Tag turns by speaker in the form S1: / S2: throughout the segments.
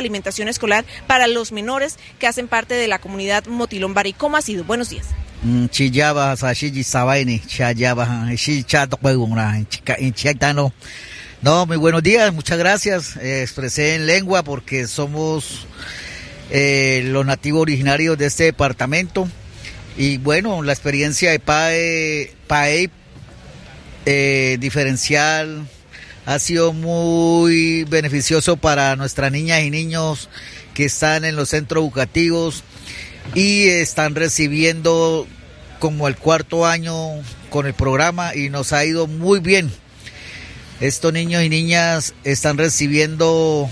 S1: alimentación escolar para los menores que hacen parte de la comunidad Motilón Barí. ¿Cómo ha sido? Buenos días.
S2: No, muy buenos días, muchas gracias. Expresé en lengua porque somos los nativos originarios de este departamento. Y bueno, la experiencia de PAE diferencial ha sido muy beneficioso para nuestras niñas y niños que están en los centros educativos y están recibiendo como el 4º año con el programa y nos ha ido muy bien. Estos niños y niñas están recibiendo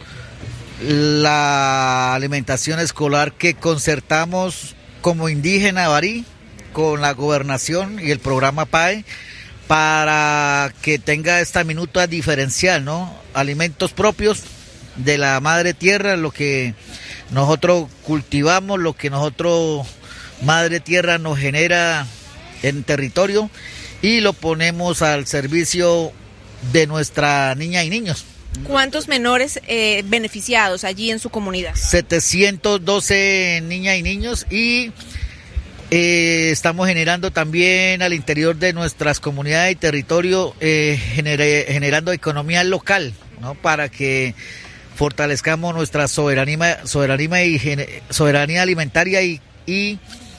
S2: la alimentación escolar que concertamos como indígena Barí con la gobernación y el programa PAE para que tenga esta minuta diferencial, ¿no? Alimentos propios de la madre tierra, lo que nosotros cultivamos, lo que nosotros madre tierra nos genera en territorio y lo ponemos al servicio de nuestra niña y niños.
S1: ¿Cuántos menores beneficiados allí en su comunidad?
S2: 712 niñas y niños y estamos generando también al interior de nuestras comunidades y territorio generando economía local, ¿no? Para que fortalezcamos nuestra soberanía alimentaria y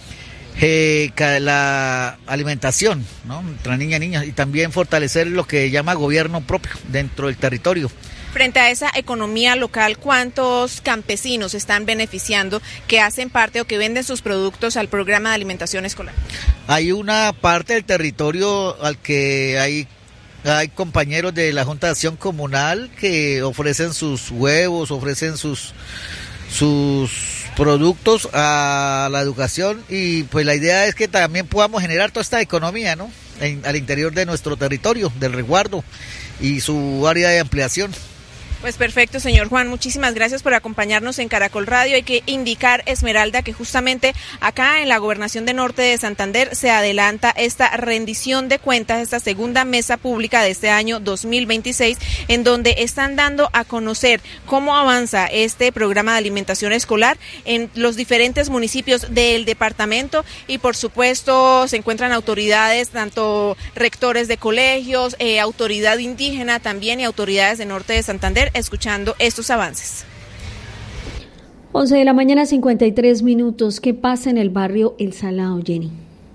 S2: la alimentación, ¿no? Nuestra niña y niños, y también fortalecer lo que llama gobierno propio dentro del territorio.
S1: Frente a esa economía local, ¿cuántos campesinos están beneficiando que hacen parte o que venden sus productos al programa de alimentación escolar?
S2: Hay una parte del territorio al que hay compañeros de la Junta de Acción Comunal que ofrecen sus huevos, ofrecen sus productos a la educación y pues la idea es que también podamos generar toda esta economía, ¿no? Al interior de nuestro territorio, del resguardo y su área de ampliación.
S1: Pues perfecto, señor Juan, muchísimas gracias por acompañarnos en Caracol Radio. Hay que indicar, Esmeralda, que justamente acá en la Gobernación de Norte de Santander se adelanta esta rendición de cuentas, esta segunda mesa pública de este año 2026, en donde están dando a conocer cómo avanza este programa de alimentación escolar en los diferentes municipios del departamento y por supuesto se encuentran autoridades, tanto rectores de colegios, autoridad indígena también y autoridades de Norte de Santander, escuchando estos avances.
S3: 11 de la mañana, 53 minutos. ¿Qué pasa en el barrio El Salado, Jenny?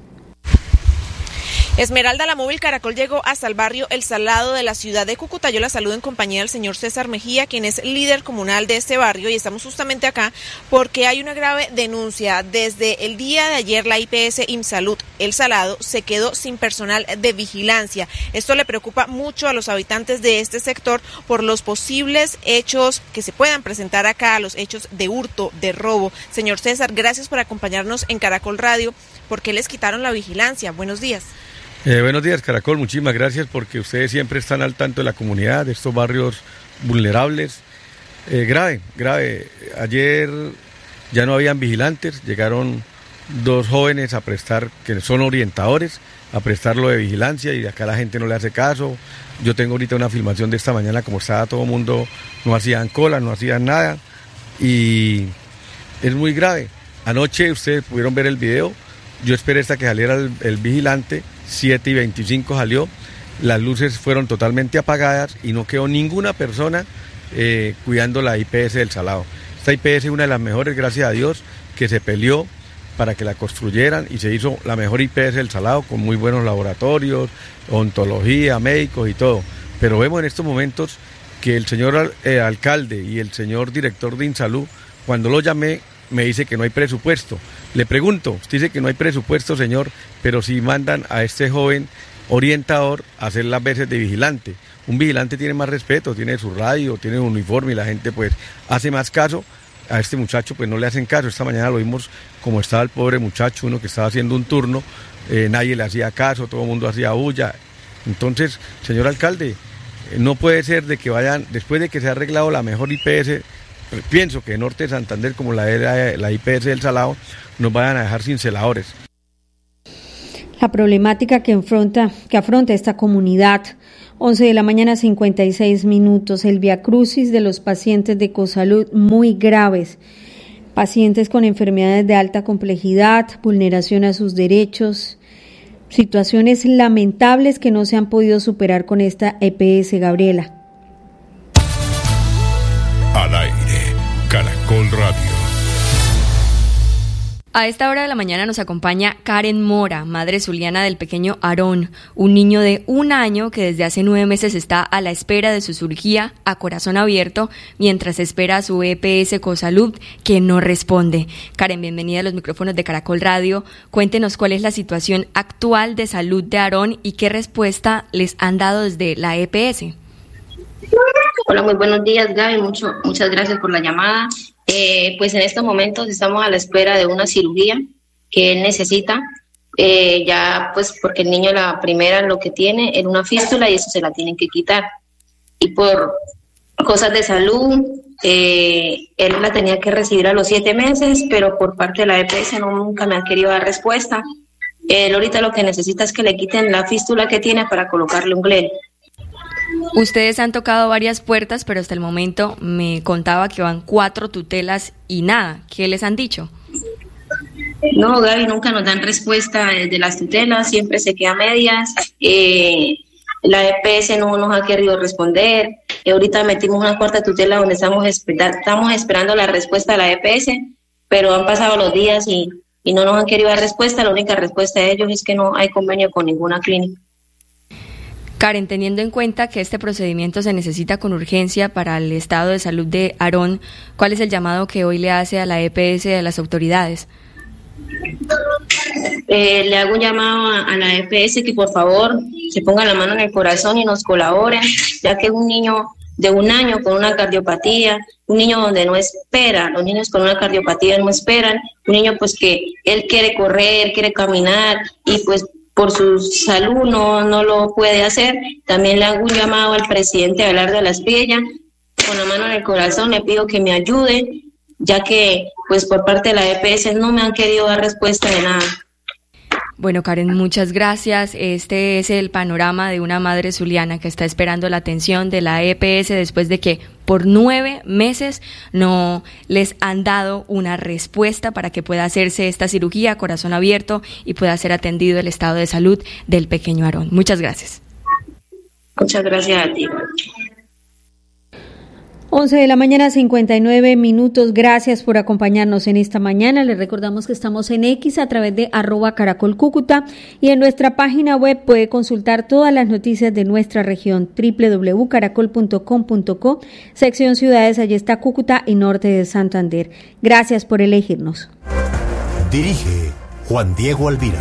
S1: Esmeralda, la móvil Caracol llegó hasta el barrio El Salado de la ciudad de Cúcuta. Yo la saludo en compañía del señor César Mejía, quien es líder comunal de este barrio, y estamos justamente acá porque hay una grave denuncia. Desde el día de ayer, la IPS IMSalud El Salado se quedó sin personal de vigilancia. Esto le preocupa mucho a los habitantes de este sector por los posibles hechos que se puedan presentar acá, los hechos de hurto, de robo. Señor César, gracias por acompañarnos en Caracol Radio. ¿Por qué les quitaron la vigilancia? Buenos días.
S4: Buenos días, Caracol, muchísimas gracias porque ustedes siempre están al tanto de la comunidad, de estos barrios vulnerables. Grave. Ayer ya no habían vigilantes, llegaron 2 jóvenes a prestar, que son orientadores, a prestar lo de vigilancia y acá la gente no le hace caso. Yo tengo ahorita una filmación de esta mañana, como estaba todo el mundo, no hacían cola, no hacían nada y es muy grave. Anoche ustedes pudieron ver el video, yo esperé hasta que saliera el vigilante. 7:25 salió, las luces fueron totalmente apagadas y no quedó ninguna persona cuidando la IPS del Salado. Esta IPS es una de las mejores, gracias a Dios, que se peleó para que la construyeran y se hizo la mejor IPS del Salado con muy buenos laboratorios, odontología, médicos y todo. Pero vemos en estos momentos que el señor alcalde y el señor director de INSalud, cuando lo llamé, me dice que no hay presupuesto. Le pregunto, usted dice que no hay presupuesto, señor, pero si mandan a este joven orientador a hacer las veces de vigilante. Un vigilante tiene más respeto, tiene su radio, tiene un uniforme y la gente pues hace más caso. A este muchacho pues no le hacen caso. Esta mañana lo vimos como estaba el pobre muchacho, uno que estaba haciendo un turno, nadie le hacía caso, todo el mundo hacía bulla. Entonces, señor alcalde, no puede ser de que vayan, después de que se ha arreglado la mejor IPS, pienso que Norte de Santander, como la IPS del Salado, nos vayan a dejar sin celadores.
S3: La problemática que afronta esta comunidad, 11 de la mañana, 56 minutos. El viacrucis de los pacientes de Cosalud muy graves. Pacientes con enfermedades de alta complejidad, vulneración a sus derechos, situaciones lamentables que no se han podido superar con esta EPS, Gabriela.
S5: Al aire, Caracol Radio.
S6: A esta hora de la mañana nos acompaña Karen Mora, madre zuliana del pequeño Aarón, un niño de 1 año que desde hace 9 meses está a la espera de su cirugía a corazón abierto mientras espera a su EPS Cosalud, que no responde. Karen, bienvenida a los micrófonos de Caracol Radio. Cuéntenos cuál es la situación actual de salud de Aarón y qué respuesta les han dado desde la EPS.
S7: Hola, muy buenos días, Gaby. Muchas gracias por la llamada. Pues en estos momentos estamos a la espera de una cirugía que él necesita, ya pues porque el niño la primera lo que tiene es una fístula y eso se la tienen que quitar. Y por cosas de salud, él la tenía que recibir a los 7 meses, pero por parte de la EPS nunca me han querido dar respuesta. Él ahorita lo que necesita es que le quiten la fístula que tiene para colocarle un GLEL.
S6: Ustedes han tocado varias puertas, pero hasta el momento me contaba que van 4 tutelas y nada. ¿Qué les han dicho?
S7: No, Gaby, nunca nos dan respuesta de las tutelas, siempre se queda a medias. La EPS no nos ha querido responder. Ahorita metimos una 4ª tutela donde estamos esperando la respuesta de la EPS, pero han pasado los días y no nos han querido dar respuesta. La única respuesta de ellos es que no hay convenio con ninguna clínica.
S6: Karen, teniendo en cuenta que este procedimiento se necesita con urgencia para el estado de salud de Aarón, ¿cuál es el llamado que hoy le hace a la EPS y a las autoridades?
S7: Le hago un llamado a la EPS que por favor se ponga la mano en el corazón y nos colaboren, ya que es un niño de 1 año con una cardiopatía, un niño donde no espera, los niños con una cardiopatía no esperan, un niño pues que él quiere correr, quiere caminar y pues por su salud no lo puede hacer. También le hago un llamado al presidente Abelardo de la Espriella, con la mano en el corazón le pido que me ayude, ya que pues por parte de la EPS no me han querido dar respuesta de nada.
S6: Bueno, Karen, muchas gracias. Este es el panorama de una madre zuliana que está esperando la atención de la EPS después de que por 9 meses no les han dado una respuesta para que pueda hacerse esta cirugía a corazón abierto y pueda ser atendido el estado de salud del pequeño Aarón. Muchas gracias.
S7: Muchas gracias a ti.
S3: 11 de la mañana, 59 minutos. Gracias por acompañarnos en esta mañana. Les recordamos que estamos en X a través de @CaracolCúcuta y en nuestra página web puede consultar todas las noticias de nuestra región, www.caracol.com.co, sección ciudades. Allí está Cúcuta y norte de Santander. Gracias por elegirnos.
S5: Dirige Juan Diego Alvira.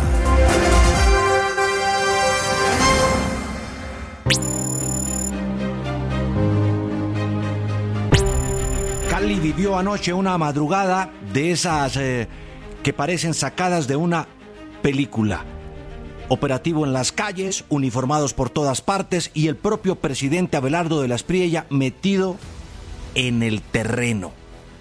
S8: Cali vivió anoche una madrugada de esas que parecen sacadas de una película. Operativo en las calles, uniformados por todas partes y el propio presidente Abelardo de la Espriella metido en el terreno.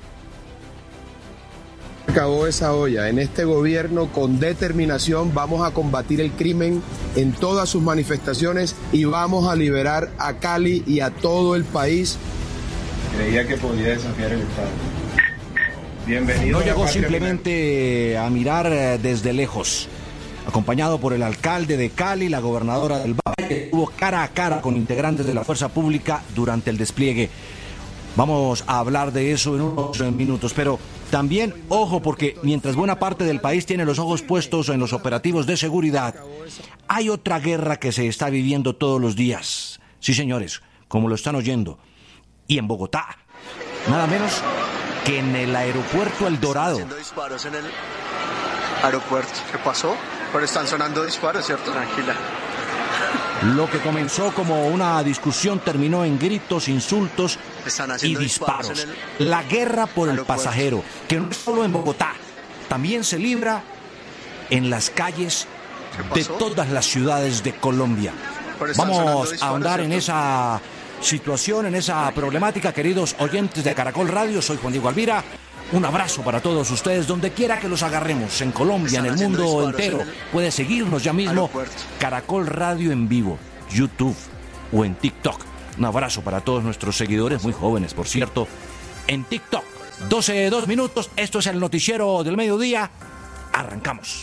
S9: Acabó esa olla. En este gobierno con determinación vamos a combatir el crimen en todas sus manifestaciones y vamos a liberar a Cali y a todo el país.
S10: Creía que podía desafiar el Estado. Bienvenido.
S8: No llegó simplemente a mirar desde lejos, acompañado por el alcalde de Cali, la gobernadora del Valle, que estuvo cara a cara con integrantes de la fuerza pública durante el despliegue. Vamos a hablar de eso en unos minutos, pero también, ojo, porque mientras buena parte del país tiene los ojos puestos en los operativos de seguridad, hay otra guerra que se está viviendo todos los días. Sí, señores, como lo están oyendo. Y en Bogotá, nada menos que en el aeropuerto El Dorado.
S11: Están haciendo disparos en el aeropuerto. ¿Qué pasó? Pero están sonando disparos, ¿cierto? Tranquila.
S8: Lo que comenzó como una discusión terminó en gritos, insultos y disparos. La guerra por el pasajero, que no es solo en Bogotá, también se libra en las calles de todas las ciudades de Colombia. Vamos a ahondar en esa situación, en esa problemática, queridos oyentes de Caracol Radio. Soy Juan Diego Alvira. Un abrazo para todos ustedes, donde quiera que los agarremos, en Colombia, en el mundo entero. Puede seguirnos ya mismo, Caracol Radio en vivo, YouTube, o en TikTok. Un abrazo para todos nuestros seguidores, muy jóvenes, por cierto, en TikTok. 12:02 minutos, esto es el noticiero del mediodía. Arrancamos.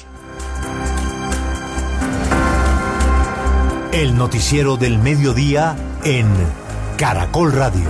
S5: El noticiero del mediodía en Caracol Radio.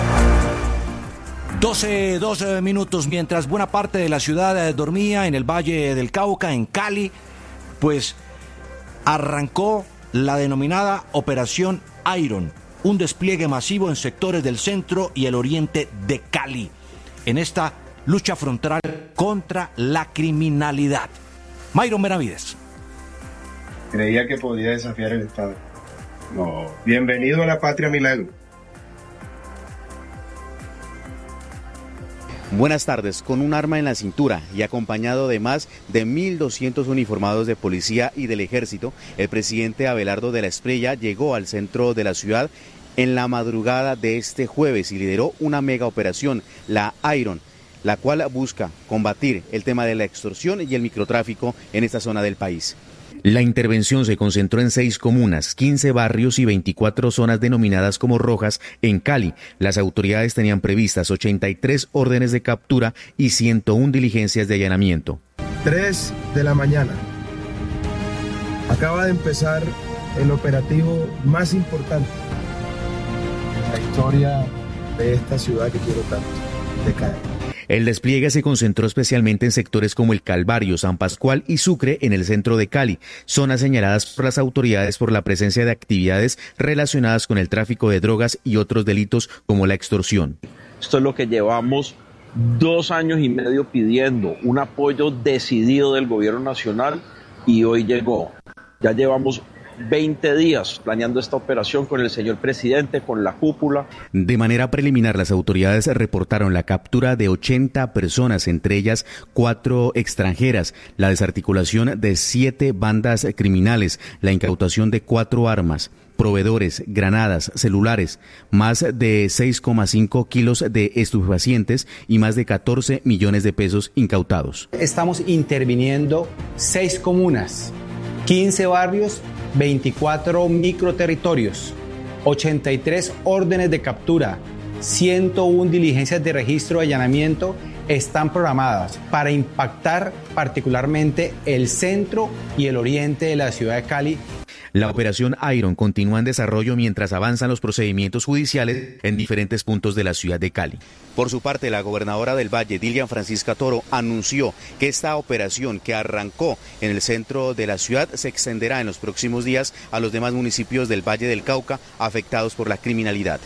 S8: 12 minutos, mientras buena parte de la ciudad dormía en el Valle del Cauca, en Cali, pues arrancó la denominada Operación Iron, un despliegue masivo en sectores del centro y el oriente de Cali, en esta lucha frontal contra la criminalidad. Mayron Benavides.
S10: Creía que podía desafiar el Estado. No. Bienvenido a la patria milagro.
S12: Buenas tardes. Con un arma en la cintura y acompañado de más de 1.200 uniformados de policía y del ejército, el presidente Abelardo de la Espriella llegó al centro de la ciudad en la madrugada de este jueves y lideró una mega operación, la Iron, la cual busca combatir el tema de la extorsión y el microtráfico en esta zona del país. La intervención se concentró en 6 comunas, 15 barrios y 24 zonas denominadas como rojas en Cali. Las autoridades tenían previstas 83 órdenes de captura y 101 diligencias de allanamiento.
S9: 3 de la mañana. Acaba de empezar el operativo más importante en la historia de esta ciudad que quiero tanto, de Cali.
S12: El despliegue se concentró especialmente en sectores como el Calvario, San Pascual y Sucre en el centro de Cali, zonas señaladas por las autoridades por la presencia de actividades relacionadas con el tráfico de drogas y otros delitos como la extorsión.
S13: Esto es lo que llevamos 2 años y medio pidiendo, un apoyo decidido del gobierno nacional y hoy llegó. Ya llevamos 20 días planeando esta operación con el señor presidente, con la cúpula.
S12: De manera preliminar, las autoridades reportaron la captura de 80 personas, entre ellas 4 extranjeras, la desarticulación de 7 bandas criminales, la incautación de 4 armas, proveedores, granadas, celulares, más de 6,5 kilos de estupefacientes y más de 14 millones de pesos incautados.
S14: Estamos interviniendo 6 comunas, 15 barrios, 24 microterritorios, 83 órdenes de captura, 101 diligencias de registro y allanamiento están programadas para impactar particularmente el centro y el oriente de la ciudad de Cali.
S12: La operación Iron continúa en desarrollo mientras avanzan los procedimientos judiciales en diferentes puntos de la ciudad de Cali. Por su parte, la gobernadora del Valle, Dilian Francisca Toro, anunció que esta operación que arrancó en el centro de la ciudad se extenderá en los próximos días a los demás municipios del Valle del Cauca afectados por la criminalidad.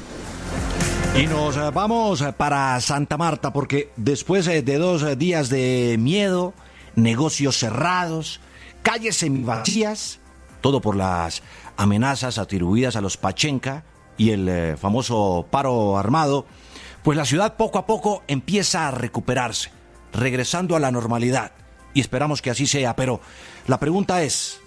S8: Y nos vamos para Santa Marta porque después de 2 días de miedo, negocios cerrados, calles semivacías, todo por las amenazas atribuidas a los Pachenca y el famoso paro armado, pues la ciudad poco a poco empieza a recuperarse, regresando a la normalidad. Y esperamos que así sea, pero la pregunta es,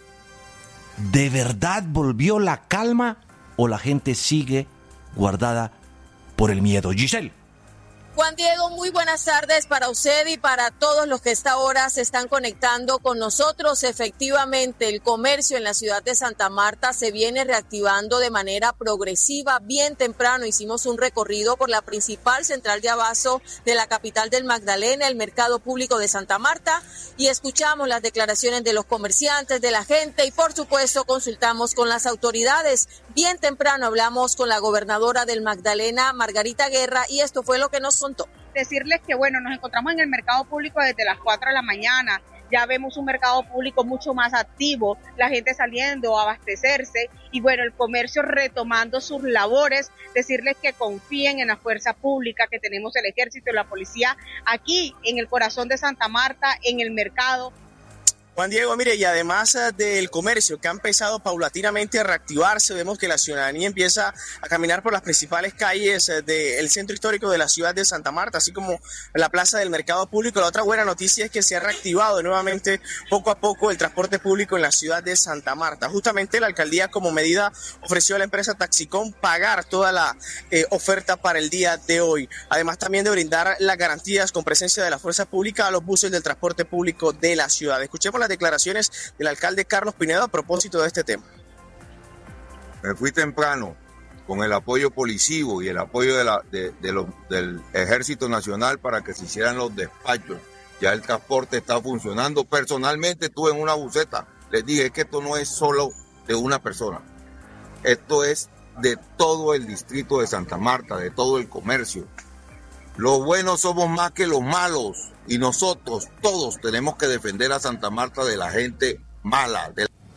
S8: ¿de verdad volvió la calma o la gente sigue guardada por el miedo? Giselle.
S15: Juan Diego, muy buenas tardes para usted y para todos los que a esta hora se están conectando con nosotros. Efectivamente, el comercio en la ciudad de Santa Marta se viene reactivando de manera progresiva. Bien temprano hicimos un recorrido por la principal central de abasto de la capital del Magdalena, el mercado público de Santa Marta, y escuchamos las declaraciones de los comerciantes, de la gente y por supuesto consultamos con las autoridades. Bien temprano hablamos con la gobernadora del Magdalena, Margarita Guerra, y esto fue lo que nos contó.
S16: Decirles que bueno, nos encontramos en el mercado público desde las 4 de la mañana, ya vemos un mercado público mucho más activo, la gente saliendo a abastecerse y bueno, el comercio retomando sus labores, decirles que confíen en la fuerza pública que tenemos, el ejército y la policía aquí en el corazón de Santa Marta, en el mercado.
S17: Juan Diego, mire, y además del comercio que ha empezado paulatinamente a reactivarse, vemos que la ciudadanía empieza a caminar por las principales calles del centro histórico de la ciudad de Santa Marta, así como la plaza del mercado público. La otra buena noticia es que se ha reactivado nuevamente poco a poco el transporte público en la ciudad de Santa Marta. Justamente la alcaldía como medida ofreció a la empresa Taxicom pagar toda la oferta para el día de hoy. Además también de brindar las garantías con presencia de la fuerza pública a los buses del transporte público de la ciudad. Escuchemos las declaraciones del alcalde Carlos Pinedo a propósito de este tema.
S18: Me fui temprano con el apoyo policivo y el apoyo del Ejército Nacional para que se hicieran los despachos. Ya el transporte está funcionando. Personalmente estuve en una buseta, les dije que esto no es solo de una persona, esto es de todo el distrito de Santa Marta, de todo el comercio. Los buenos somos más que los malos y nosotros todos tenemos que defender a Santa Marta de la gente mala.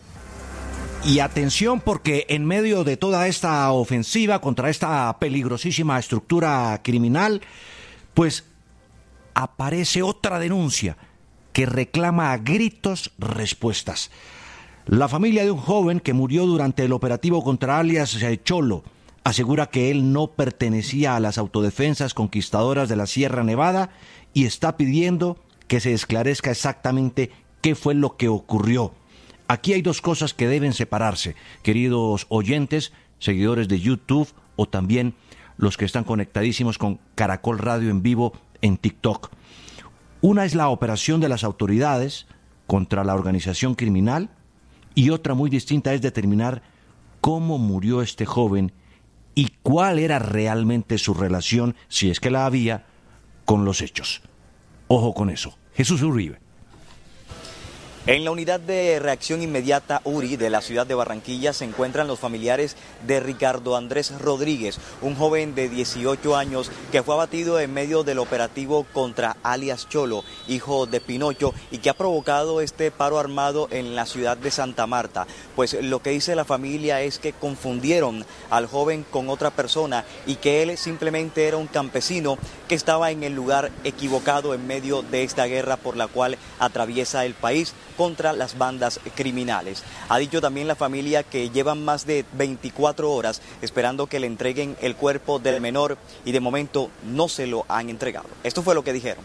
S8: Y atención, porque en medio de toda esta ofensiva contra esta peligrosísima estructura criminal, pues aparece otra denuncia que reclama a gritos respuestas. La familia de un joven que murió durante el operativo contra alias Cholo asegura que él no pertenecía a las autodefensas conquistadoras de la Sierra Nevada y está pidiendo que se esclarezca exactamente qué fue lo que ocurrió. Aquí hay dos cosas que deben separarse, queridos oyentes, seguidores de YouTube o también los que están conectadísimos con Caracol Radio en vivo en TikTok. Una es la operación de las autoridades contra la organización criminal y otra muy distinta es determinar cómo murió este joven y cuál era realmente su relación, si es que la había, con los hechos. Ojo con eso. Jesús Uribe.
S19: En la unidad de reacción inmediata URI de la ciudad de Barranquilla se encuentran los familiares de Ricardo Andrés Rodríguez, un joven de 18 años que fue abatido en medio del operativo contra alias Cholo, hijo de Pinocho, y que ha provocado este paro armado en la ciudad de Santa Marta. Pues lo que dice la familia es que confundieron al joven con otra persona y que él simplemente era un campesino que estaba en el lugar equivocado en medio de esta guerra por la cual atraviesa el país contra las bandas criminales. Ha dicho también la familia que llevan más de 24 horas esperando que le entreguen el cuerpo del menor y de momento no se lo han entregado. Esto fue lo que dijeron.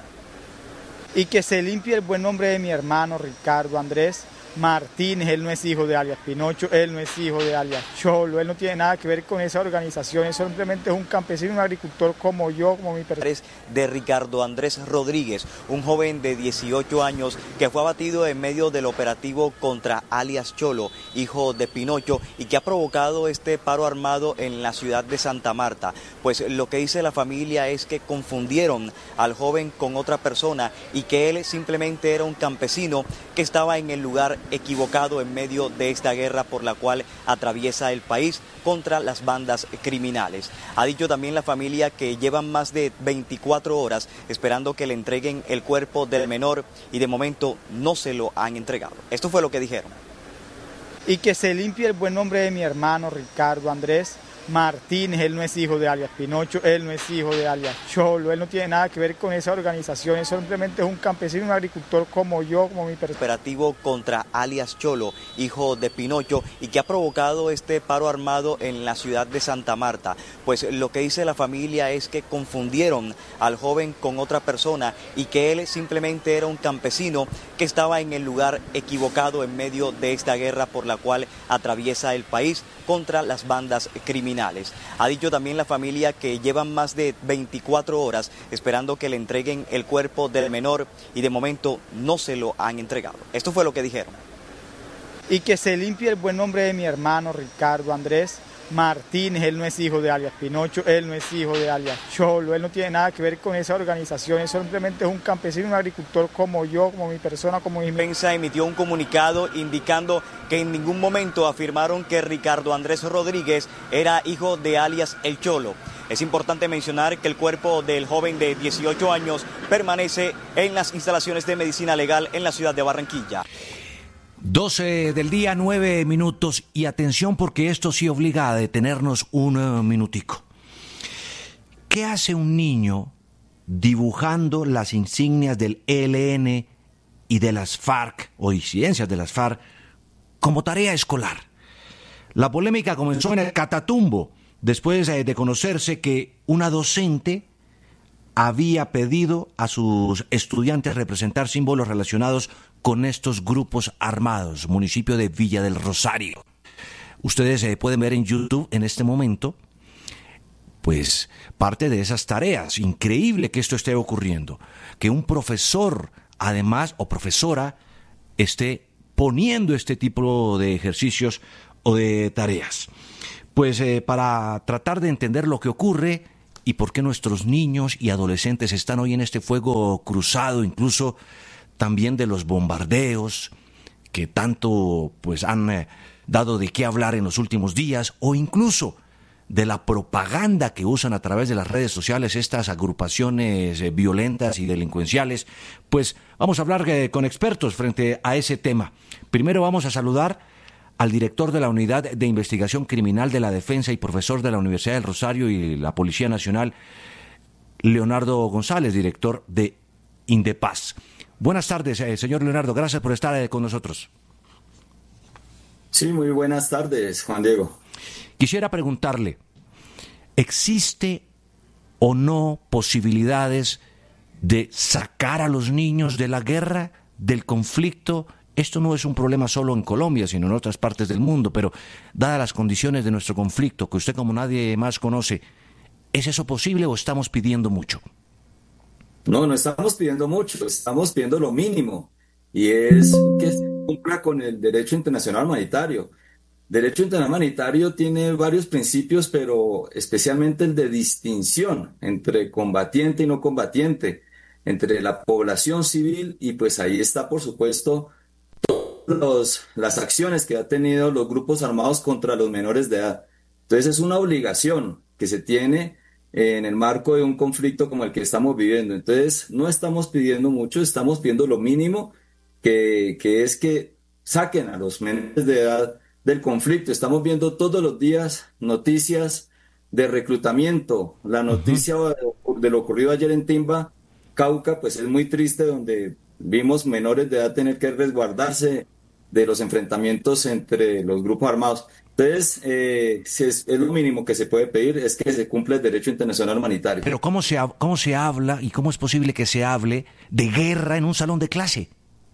S20: Y que se limpie el buen nombre de mi hermano Ricardo Andrés Martínez. Él no es hijo de alias Pinocho, él no es hijo de alias Cholo, él no tiene nada que ver con esa organización, él simplemente es un campesino, un agricultor como yo, como mi persona.
S19: De Ricardo Andrés Rodríguez, un joven de 18 años que fue abatido en medio del operativo contra alias Cholo, hijo de Pinocho, y que ha provocado este paro armado en la ciudad de Santa Marta. Pues lo que dice la familia es que confundieron al joven con otra persona y que él simplemente era un campesino que estaba en el lugar equivocado en medio de esta guerra por la cual atraviesa el país contra las bandas criminales. Ha dicho también la familia que llevan más de 24 horas esperando que le entreguen el cuerpo del menor y de momento no se lo han entregado. Esto fue lo que dijeron.
S20: Y que se limpie el buen nombre de mi hermano Ricardo Andrés Martínez, él no es hijo de alias Pinocho, él no es hijo de alias Cholo, él no tiene nada que ver con esa organización, él simplemente es un campesino, un agricultor como yo, como mi persona.
S19: Operativo contra alias Cholo, hijo de Pinocho, y que ha provocado este paro armado en la ciudad de Santa Marta. Pues lo que dice la familia es que confundieron al joven con otra persona y que él simplemente era un campesino que estaba en el lugar equivocado en medio de esta guerra por la cual atraviesa el país contra las bandas criminales. Ha dicho también la familia que llevan más de 24 horas esperando que le entreguen el cuerpo del menor y de momento no se lo han entregado. Esto fue lo que dijeron.
S20: Y que se limpie el buen nombre de mi hermano Ricardo Andrés Martínez, él no es hijo de alias Pinocho, él no es hijo de alias Cholo, él no tiene nada que ver con esa organización, él simplemente es un campesino, un agricultor como yo, como mi persona, como mi...
S19: La prensa emitió un comunicado indicando que en ningún momento afirmaron que Ricardo Andrés Rodríguez era hijo de alias El Cholo. Es importante mencionar que el cuerpo del joven de 18 años permanece en las instalaciones de medicina legal en la ciudad de Barranquilla.
S8: 12 del día, 9 minutos, y atención porque esto sí obliga a detenernos un minutico. ¿Qué hace un niño dibujando las insignias del ELN y de las FARC o disidencias de las FARC como tarea escolar? La polémica comenzó en el Catatumbo después de conocerse que una docente había pedido a sus estudiantes representar símbolos relacionados con estos grupos armados, municipio de Villa del Rosario. Ustedes pueden ver en YouTube en este momento, pues, parte de esas tareas. Increíble que esto esté ocurriendo, que un profesor, además, o profesora, esté poniendo este tipo de ejercicios o de tareas. pues para tratar de entender lo que ocurre y por qué nuestros niños y adolescentes están hoy en este fuego cruzado, incluso también de los bombardeos que tanto pues han dado de qué hablar en los últimos días, o incluso de la propaganda que usan a través de las redes sociales estas agrupaciones violentas y delincuenciales. Pues vamos a hablar con expertos frente a ese tema. Primero vamos a saludar al director de la Unidad de Investigación Criminal de la Defensa y profesor de la Universidad del Rosario y la Policía Nacional, Leonardo González, director de Indepaz. Buenas tardes, señor Leonardo, gracias por estar con nosotros.
S21: Sí, muy buenas tardes, Juan Diego.
S8: Quisiera preguntarle, ¿existe o no posibilidades de sacar a los niños de la guerra, del conflicto? Esto no es un problema solo en Colombia, sino en otras partes del mundo, pero dadas las condiciones de nuestro conflicto, que usted como nadie más conoce, ¿es eso posible o estamos pidiendo mucho?
S21: No estamos pidiendo mucho, estamos pidiendo lo mínimo, y es que se cumpla con el derecho internacional humanitario. Derecho internacional humanitario tiene varios principios, pero especialmente el de distinción entre combatiente y no combatiente, entre la población civil, y pues ahí está, por supuesto, las acciones que han tenido los grupos armados contra los menores de edad. Entonces es una obligación que se tiene en el marco de un conflicto como el que estamos viviendo. Entonces no estamos pidiendo mucho, estamos pidiendo lo mínimo, que es que saquen a los menores de edad del conflicto. Estamos viendo todos los días noticias de reclutamiento. La noticia de lo ocurrido ayer en Timba, Cauca, pues es muy triste, donde vimos menores de edad tener que resguardarse de los enfrentamientos entre los grupos armados. Entonces, es lo mínimo que se puede pedir, es que se cumpla el derecho internacional humanitario.
S8: Pero ¿cómo se habla y cómo es posible que se hable de guerra en un salón de clase?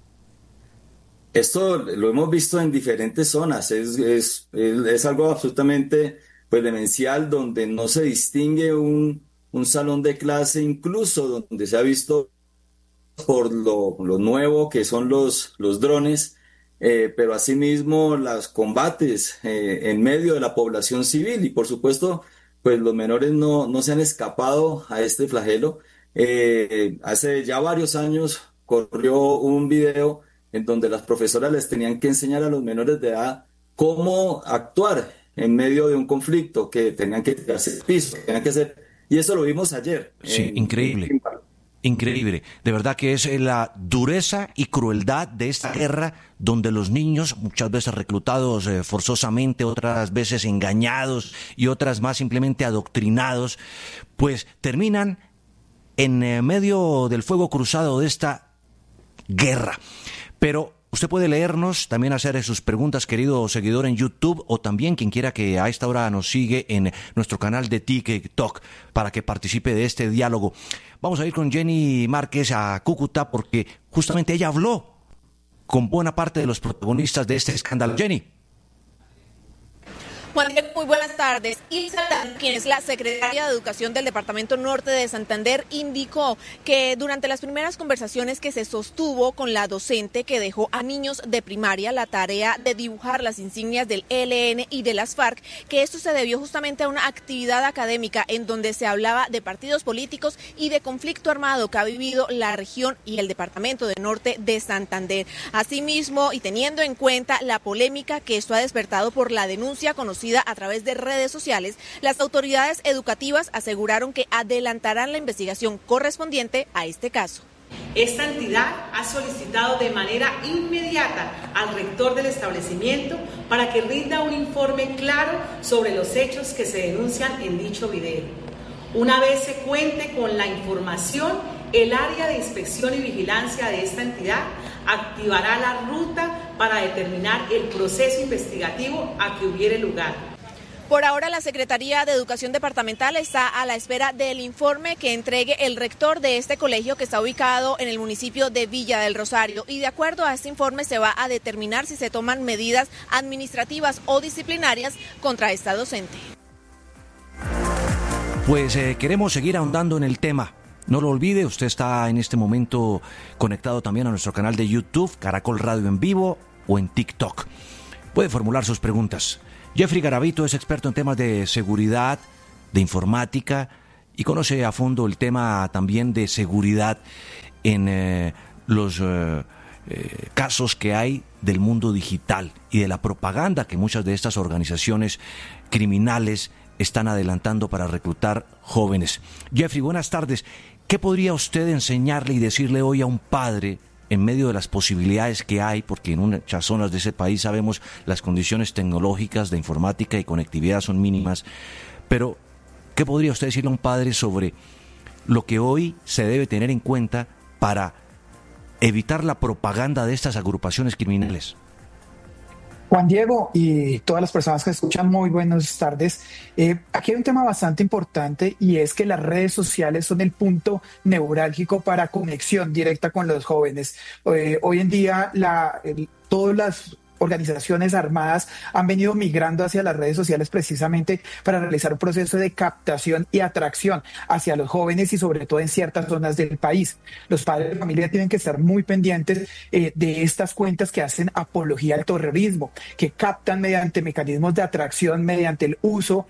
S21: Esto lo hemos visto en diferentes zonas, es algo absolutamente pues demencial, donde no se distingue un salón de clase, incluso donde se ha visto por lo nuevo que son los drones, pero asimismo los combates en medio de la población civil, y por supuesto pues los menores no se han escapado a este flagelo. Hace ya varios años corrió un video en donde las profesoras les tenían que enseñar a los menores de edad cómo actuar en medio de un conflicto, que tenían que tirarse al piso, tenían que hacer, y eso lo vimos ayer.
S8: Sí, increíble. Increíble. De verdad que es la dureza y crueldad de esta guerra, donde los niños, muchas veces reclutados forzosamente, otras veces engañados y otras más simplemente adoctrinados, pues terminan en medio del fuego cruzado de esta guerra. Pero usted puede leernos, también hacer sus preguntas, querido seguidor en YouTube, o también quien quiera que a esta hora nos sigue en nuestro canal de TikTok para que participe de este diálogo. Vamos a ir con Jenny Márquez a Cúcuta, porque justamente ella habló con buena parte de los protagonistas de este escándalo. Jenny.
S1: Juan Diego, muy buenas tardes. Ilsa, quien es la secretaria de Educación del Departamento Norte de Santander, indicó que durante las primeras conversaciones que se sostuvo con la docente que dejó a niños de primaria la tarea de dibujar las insignias del ELN y de las FARC, que esto se debió justamente a una actividad académica en donde se hablaba de partidos políticos y de conflicto armado que ha vivido la región y el Departamento del Norte de Santander. Asimismo, y teniendo en cuenta la polémica que esto ha despertado por la denuncia conocida a través de redes sociales, las autoridades educativas aseguraron que adelantarán la investigación correspondiente a este caso.
S22: Esta entidad ha solicitado de manera inmediata al rector del establecimiento para que rinda un informe claro sobre los hechos que se denuncian en dicho video. Una vez se cuente con la información, el área de inspección y vigilancia de esta entidad activará la ruta para determinar el proceso investigativo a que hubiere lugar.
S1: Por ahora, la Secretaría de Educación Departamental está a la espera del informe que entregue el rector de este colegio, que está ubicado en el municipio de Villa del Rosario, y de acuerdo a este informe se va a determinar si se toman medidas administrativas o disciplinarias contra esta docente.
S8: Pues queremos seguir ahondando en el tema. No lo olvide, usted está en este momento conectado también a nuestro canal de YouTube, Caracol Radio en Vivo, o en TikTok. Puede formular sus preguntas. Jeffrey Garavito es experto en temas de seguridad, de informática y conoce a fondo el tema también de seguridad en los casos que hay del mundo digital y de la propaganda que muchas de estas organizaciones criminales están adelantando para reclutar jóvenes. Jeffrey, buenas tardes. ¿Qué podría usted enseñarle y decirle hoy a un padre en medio de las posibilidades que hay? Porque en muchas zonas de ese país sabemos las condiciones tecnológicas de informática y conectividad son mínimas, pero ¿qué podría usted decirle a un padre sobre lo que hoy se debe tener en cuenta para evitar la propaganda de estas agrupaciones criminales?
S2: Juan Diego y todas las personas que escuchan, muy buenas tardes. Aquí hay un tema bastante importante y es que las redes sociales son el punto neurálgico para conexión directa con los jóvenes. Hoy en día todas las organizaciones armadas han venido migrando hacia las redes sociales precisamente para realizar un proceso de captación y atracción hacia los jóvenes y sobre todo en ciertas zonas del país. Los padres de familia tienen que estar muy pendientes de estas cuentas que hacen apología al terrorismo, que captan mediante mecanismos de atracción, mediante el uso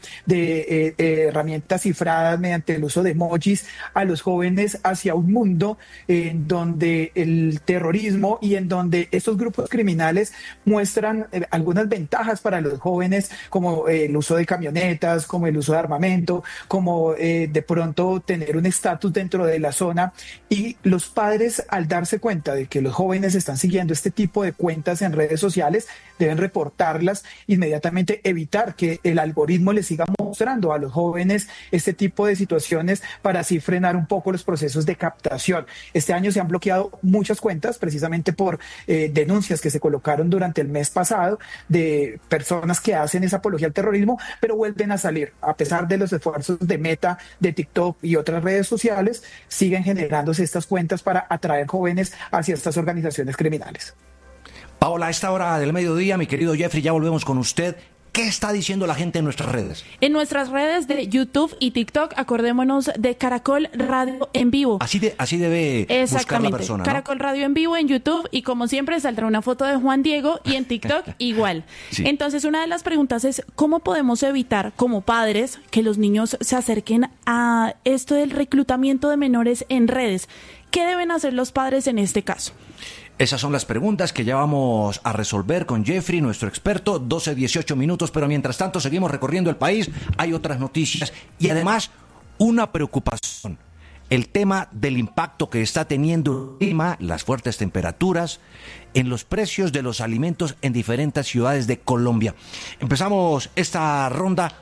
S2: de herramientas cifradas, mediante el uso de emojis a los jóvenes hacia un mundo en donde el terrorismo y en donde estos grupos criminales muestran algunas ventajas para los jóvenes, como el uso de camionetas, como el uso de armamento, como de pronto tener un estatus dentro de la zona. Y los padres, al darse cuenta de que los jóvenes están siguiendo este tipo de cuentas en redes sociales, deben reportarlas inmediatamente, evitar que el algoritmo les siga mostrando a los jóvenes este tipo de situaciones para así frenar un poco los procesos de captación. Este año se han bloqueado muchas cuentas precisamente por denuncias que se colocaron durante el mes pasado de personas que hacen esa apología al terrorismo, pero vuelven a salir. A pesar de los esfuerzos de Meta, de TikTok y otras redes sociales, siguen generándose estas cuentas para atraer jóvenes hacia estas organizaciones criminales.
S8: Paola, a esta hora del mediodía, mi querido Jeffrey, ya volvemos con usted. ¿Qué está diciendo la gente en nuestras redes?
S4: En nuestras redes de YouTube y TikTok, acordémonos de Caracol Radio en vivo.
S8: Así debe buscar la persona, ¿no?
S4: Caracol Radio en vivo en YouTube, y como siempre saldrá una foto de Juan Diego, y en TikTok igual. Sí. Entonces, una de las preguntas es ¿cómo podemos evitar como padres que los niños se acerquen a esto del reclutamiento de menores en redes? ¿Qué deben hacer los padres en este caso?
S8: Esas son las preguntas que ya vamos a resolver con Jeffrey, nuestro experto, 12-18 minutos, pero mientras tanto seguimos recorriendo el país, hay otras noticias y además una preocupación, el tema del impacto que está teniendo el clima, las fuertes temperaturas, en los precios de los alimentos en diferentes ciudades de Colombia. Empezamos esta ronda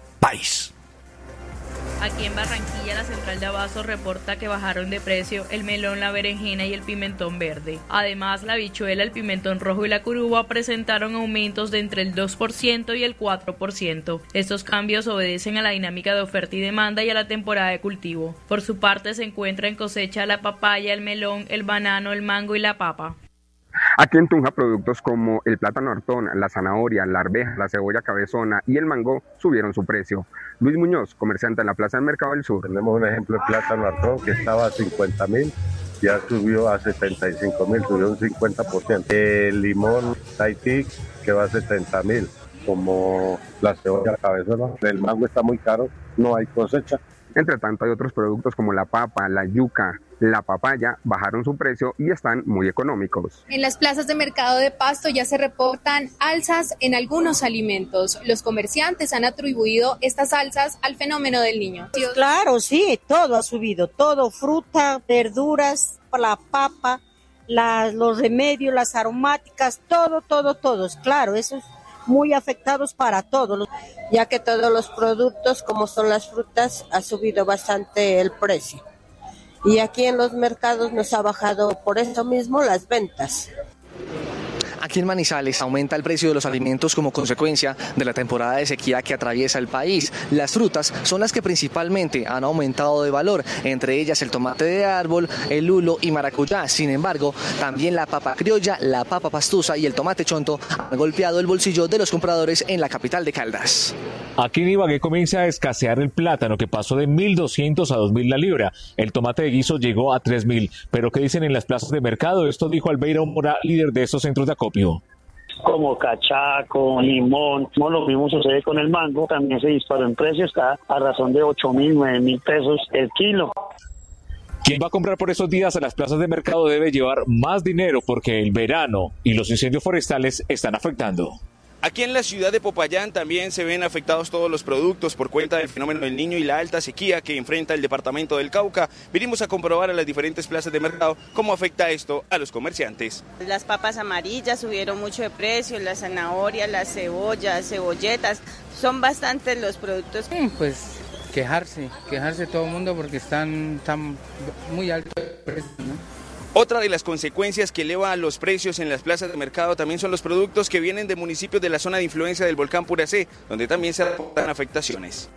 S8: país.
S23: Aquí en Barranquilla, la central de Abasto reporta que bajaron de precio el melón, la berenjena y el pimentón verde. Además, la habichuela, el pimentón rojo y la curuba presentaron aumentos de entre el 2% y el 4%. Estos cambios obedecen a la dinámica de oferta y demanda y a la temporada de cultivo. Por su parte, se encuentra en cosecha la papaya, el melón, el banano, el mango y la papa.
S24: Aquí en Tunja, productos como el plátano hartón, la zanahoria, la arveja, la cebolla cabezona y el mango subieron su precio. Luis Muñoz, comerciante en la Plaza del Mercado del Sur.
S25: Tenemos un ejemplo de plátano hartón que estaba a 50.000, ya subió a 75.000, subió un 50%. El limón Tahití que va a 70.000, como la cebolla cabezona. El mango está muy caro, no hay cosecha.
S24: Entre tanto, hay otros productos como la papa, la yuca, la papaya, bajaron su precio y están muy económicos.
S26: En las plazas de mercado de Pasto ya se reportan alzas en algunos alimentos. Los comerciantes han atribuido estas alzas al fenómeno del niño.
S27: Claro, sí, todo ha subido, todo, fruta, verduras, la papa, los remedios, las aromáticas, todos, claro, esos muy afectados para todos, ya que todos los productos, como son las frutas, ha subido bastante el precio. Y aquí en los mercados nos ha bajado por eso mismo las ventas.
S28: Aquí en Manizales aumenta el precio de los alimentos como consecuencia de la temporada de sequía que atraviesa el país. Las frutas son las que principalmente han aumentado de valor, entre ellas el tomate de árbol, el lulo y maracuyá. Sin embargo, también la papa criolla, la papa pastusa y el tomate chonto han golpeado el bolsillo de los compradores en la capital de Caldas.
S29: Aquí en Ibagué comienza a escasear el plátano, que pasó de 1.200 a 2.000 la libra. El tomate de guiso llegó a 3.000. Pero ¿qué dicen en las plazas de mercado? Esto dijo Albeiro Mora, líder de estos centros de acopio.
S3: como cachaco, limón. No, lo mismo sucede con el mango, también se disparó en precio, está a razón de 8.000, 9.000 pesos el kilo.
S29: Quien va a comprar por esos días a las plazas de mercado debe llevar más dinero porque el verano y los incendios forestales están afectando.
S5: Aquí en la ciudad de Popayán también se ven afectados todos los productos por cuenta del fenómeno del Niño y la alta sequía que enfrenta el departamento del Cauca. Vinimos a comprobar a las diferentes plazas de mercado cómo afecta esto a los comerciantes.
S6: Las papas amarillas subieron mucho de precio, las zanahorias, las cebollas, cebolletas, son bastantes los productos.
S7: Pues quejarse todo el mundo porque están muy altos de precio, ¿no?
S5: Otra de las consecuencias que eleva los precios en las plazas de mercado también son los productos que vienen de municipios de la zona de influencia del volcán Puracé, donde también se reportan afectaciones.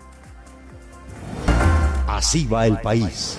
S9: Así va el país.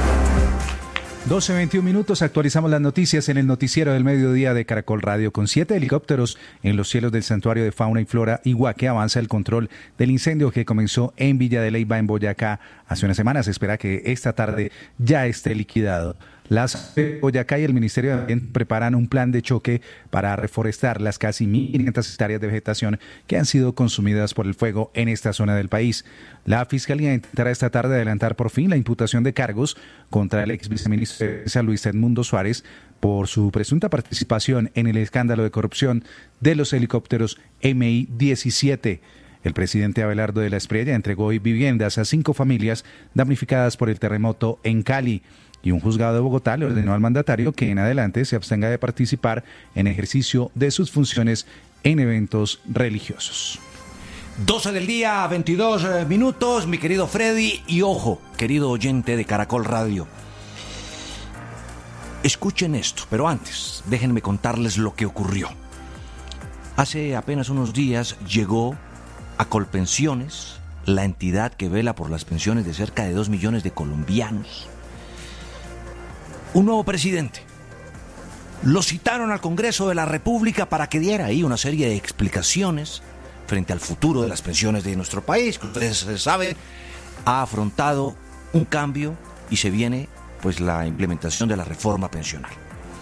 S10: 12:21 minutos, actualizamos las noticias en el noticiero del mediodía de Caracol Radio. Con 7 helicópteros en los cielos del Santuario de Fauna y Flora Iguaque avanza el control del incendio que comenzó en Villa de Leyva, en Boyacá, hace unas semanas. Se espera que esta tarde ya esté liquidado. Las Boyacá y el Ministerio de Ambiente preparan un plan de choque para reforestar las casi 1.500 hectáreas de vegetación que han sido consumidas por el fuego en esta zona del país. La Fiscalía intentará esta tarde adelantar por fin la imputación de cargos contra el ex viceministro de Defensa Luis Edmundo Suárez por su presunta participación en el escándalo de corrupción de los helicópteros Mi-17. El presidente Abelardo de la Espriella entregó hoy viviendas a 5 familias damnificadas por el terremoto en Cali. Y un juzgado de Bogotá le ordenó al mandatario que en adelante se abstenga de participar en ejercicio de sus funciones en eventos religiosos.
S8: 12 del día, 22 minutos, mi querido Freddy. Y ojo, querido oyente de Caracol Radio, escuchen esto, pero antes déjenme contarles lo que ocurrió. Hace apenas unos días llegó a Colpensiones, la entidad que vela por las pensiones de cerca de 2 millones de colombianos, un nuevo presidente. Lo citaron al Congreso de la República para que diera ahí una serie de explicaciones frente al futuro de las pensiones de nuestro país, que ustedes saben, ha afrontado un cambio y se viene pues la implementación de la reforma pensional.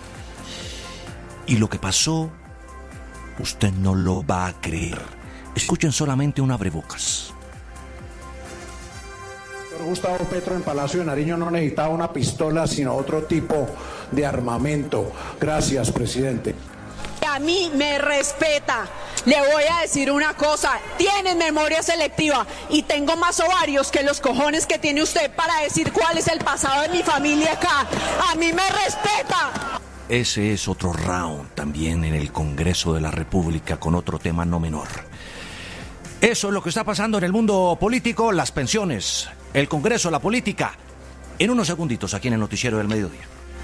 S8: Y lo que pasó, usted no lo va a creer. Escuchen solamente un abrebocas.
S11: Gustavo Petro en Palacio de Nariño no necesitaba una pistola, sino otro tipo de armamento. Gracias, presidente.
S13: A mí me respeta. Le voy a decir una cosa, tienen memoria selectiva y tengo más ovarios que los cojones que tiene usted para decir cuál es el pasado de mi familia acá. A mí me respeta.
S8: Ese es otro round también en el Congreso de la República con otro tema no menor. Eso es lo que está pasando en el mundo político, las pensiones, el Congreso, la política. En unos segunditos aquí en el Noticiero del Mediodía.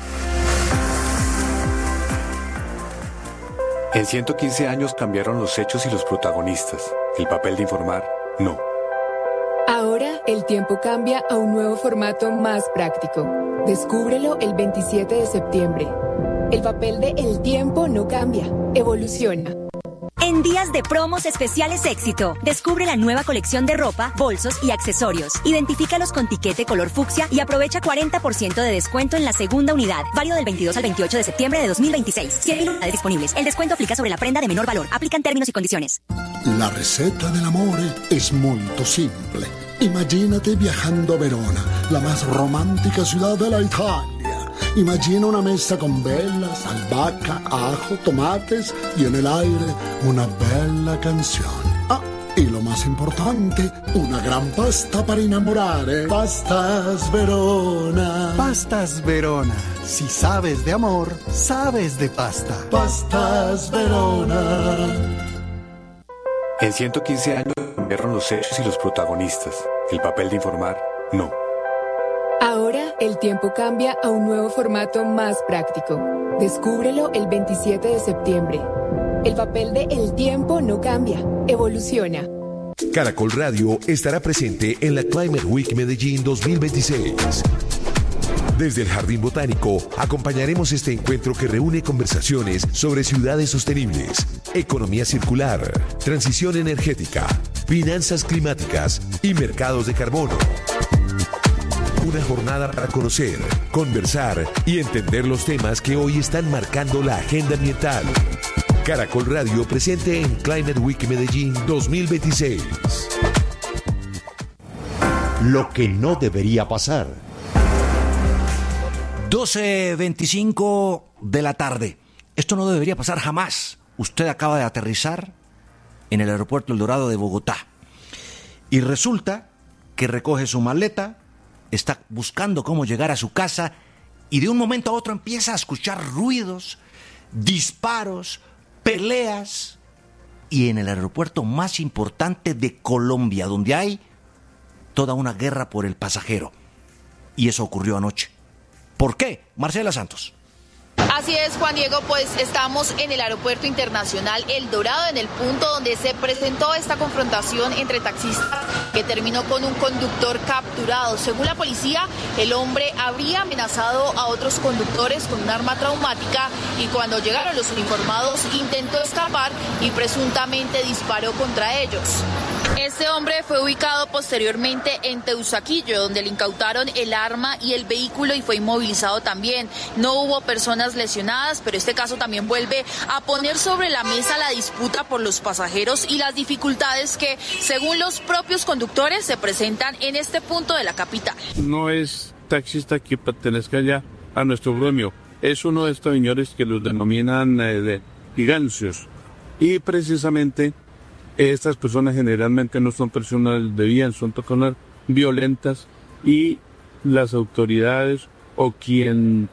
S14: En 115 años cambiaron los hechos y los protagonistas. El papel de informar, no.
S30: Ahora el tiempo cambia a un nuevo formato más práctico. Descúbrelo el 27 de septiembre. El papel de El Tiempo no cambia, evoluciona.
S31: En días de promos especiales Éxito, descubre la nueva colección de ropa, bolsos y accesorios. Identifícalos con tiquete color fucsia y aprovecha 40% de descuento en la segunda unidad. Válido del 22 al 28 de septiembre de 2026. 100.000 unidades disponibles. El descuento aplica sobre la prenda de menor valor. Aplican términos y condiciones.
S32: La receta dell'amore es muy simple. Imagínate viajando a Verona, la más romántica ciudad de la Italia. Imagina una mesa con velas, albahaca, ajo, tomates y en el aire una bella canción. Ah, y lo más importante, una gran pasta para enamorare. Pastas Verona.
S33: Pastas Verona. Si sabes de amor, sabes de pasta.
S32: Pastas Verona.
S14: En 115 años cambiaron los hechos y los protagonistas. El papel de informar, no.
S30: Ahora el tiempo cambia a un nuevo formato más práctico. Descúbrelo el 27 de septiembre. El papel de El Tiempo no cambia, evoluciona.
S9: Caracol Radio estará presente en la Climate Week Medellín 2026. Desde el Jardín Botánico acompañaremos este encuentro que reúne conversaciones sobre ciudades sostenibles, economía circular, transición energética, finanzas climáticas y mercados de carbono. Una jornada para conocer, conversar y entender los temas que hoy están marcando la agenda ambiental. Caracol Radio presente en Climate Week Medellín 2026.
S1: Lo que no debería pasar.
S8: 12:25 de la tarde. Esto no debería pasar jamás. Usted acaba de aterrizar en el aeropuerto El Dorado de Bogotá y resulta que recoge su maleta, está buscando cómo llegar a su casa y de un momento a otro empieza a escuchar ruidos, disparos, peleas, y en el aeropuerto más importante de Colombia, donde hay toda una guerra por el pasajero. Y eso ocurrió anoche. ¿Por qué? Marcela Santos.
S2: Así es, Juan Diego, pues estamos en el Aeropuerto Internacional El Dorado, en el punto donde se presentó esta confrontación entre taxistas que terminó con un conductor capturado. Según la policía, el hombre habría amenazado a otros conductores con un arma traumática y cuando llegaron los uniformados intentó escapar y presuntamente disparó contra ellos. Este hombre fue ubicado posteriormente en Teusaquillo, donde le incautaron el arma y el vehículo y fue inmovilizado también. No hubo personas lesionadas, pero este caso también vuelve a poner sobre la mesa la disputa por los pasajeros y las dificultades que, según los propios conductores, se presentan en este punto de la capital.
S4: No es taxista que pertenezca ya a nuestro gremio, es uno de estos señores que los denominan de gigancios y precisamente estas personas generalmente no son personas de bien, son personas violentas y las autoridades o quien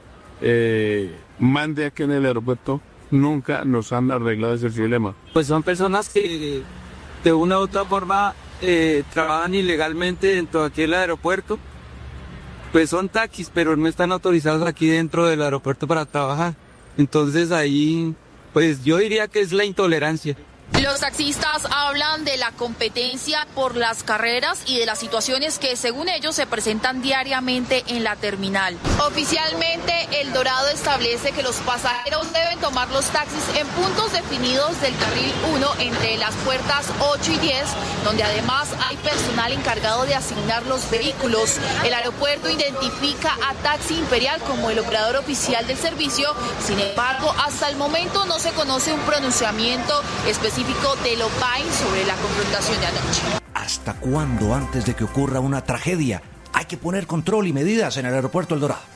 S4: mande aquí en el aeropuerto nunca nos han arreglado ese problema.
S12: Pues son personas que de una u otra forma trabajan ilegalmente dentro de aquí del aeropuerto. Pues son taxis, pero no están autorizados aquí dentro del aeropuerto para trabajar. Entonces ahí, pues yo diría que es la intolerancia.
S2: Los taxistas hablan de la competencia por las carreras y de las situaciones que, según ellos, se presentan diariamente en la terminal. Oficialmente, El Dorado establece que los pasajeros deben tomar los taxis en puntos definidos del carril 1 entre las puertas 8 y 10, donde además hay personal encargado de asignar los vehículos. El aeropuerto identifica a Taxi Imperial como el operador oficial del servicio. Sin embargo, hasta el momento no se conoce un pronunciamiento específico de l'OPAI sobre la confrontación de anoche.
S8: ¿Hasta cuándo, antes de que ocurra una tragedia, hay que poner control y medidas en el aeropuerto El Dorado?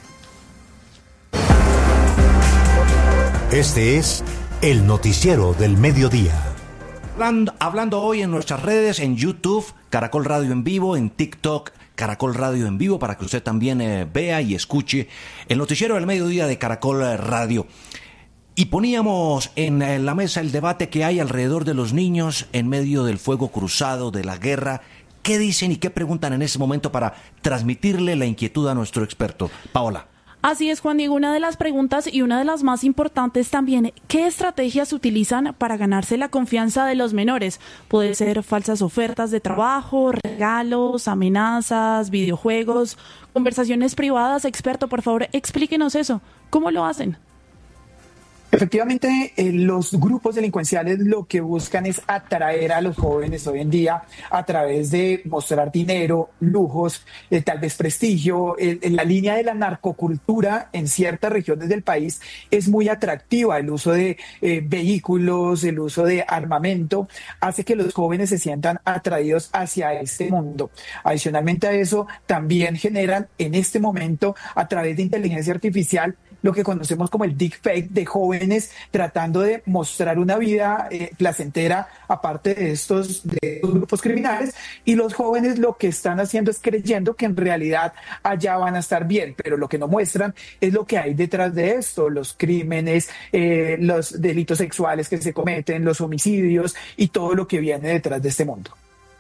S1: Este es el noticiero del mediodía.
S8: Hablando hoy en nuestras redes, en YouTube, Caracol Radio en vivo, en TikTok, Caracol Radio en vivo, para que usted también vea y escuche el noticiero del mediodía de Caracol Radio. Y poníamos en la mesa el debate que hay alrededor de los niños en medio del fuego cruzado, de la guerra. ¿Qué dicen y qué preguntan en ese momento para transmitirle la inquietud a nuestro experto? Paola.
S15: Así es, Juan Diego, una de las preguntas y una de las más importantes también, ¿qué estrategias utilizan para ganarse la confianza de los menores? Puede ser falsas ofertas de trabajo, regalos, amenazas, videojuegos, conversaciones privadas. Experto, por favor, explíquenos eso. ¿Cómo lo hacen?
S16: Efectivamente, los grupos delincuenciales lo que buscan es atraer a los jóvenes hoy en día a través de mostrar dinero, lujos, tal vez prestigio. En la línea de la narcocultura en ciertas regiones del país es muy atractiva. El uso de vehículos, el uso de armamento hace que los jóvenes se sientan atraídos hacia este mundo. Adicionalmente a eso, también generan en este momento, a través de inteligencia artificial, lo que conocemos como el deepfake de jóvenes tratando de mostrar una vida placentera aparte de estos grupos criminales, y los jóvenes lo que están haciendo es creyendo que en realidad allá van a estar bien, pero lo que no muestran es lo que hay detrás de esto, los crímenes, los delitos sexuales que se cometen, los homicidios y todo lo que viene detrás de este mundo.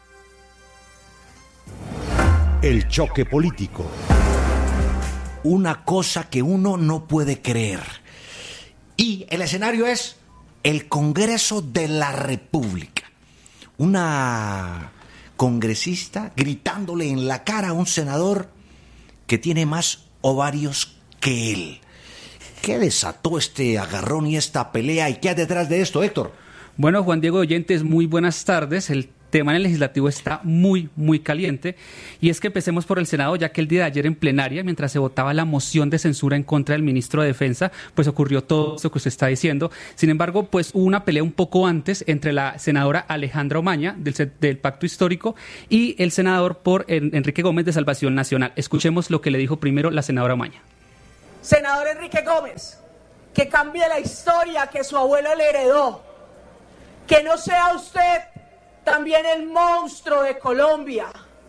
S1: El choque político.
S8: Una cosa que uno no puede creer. Y el escenario es el Congreso de la República. Una congresista gritándole en la cara a un senador que tiene más ovarios que él. ¿Qué desató este agarrón y esta pelea? ¿Y qué hay detrás de esto, Héctor?
S17: Bueno, Juan Diego, oyentes, muy buenas tardes. El
S3: tema en el legislativo está muy, muy caliente. Y es que empecemos por el Senado, ya que el día de ayer en plenaria, mientras se votaba la moción de censura en contra del ministro de Defensa, pues ocurrió todo esto que usted está diciendo. Sin embargo, pues hubo una pelea un poco antes entre la senadora Alejandra Omaña, del Pacto Histórico, y el senador Enrique Gómez de Salvación Nacional. Escuchemos lo que le dijo primero la senadora Omaña.
S17: Senador Enrique Gómez, que cambie la historia que su abuelo le heredó, que no sea usted también el monstruo de Colombia.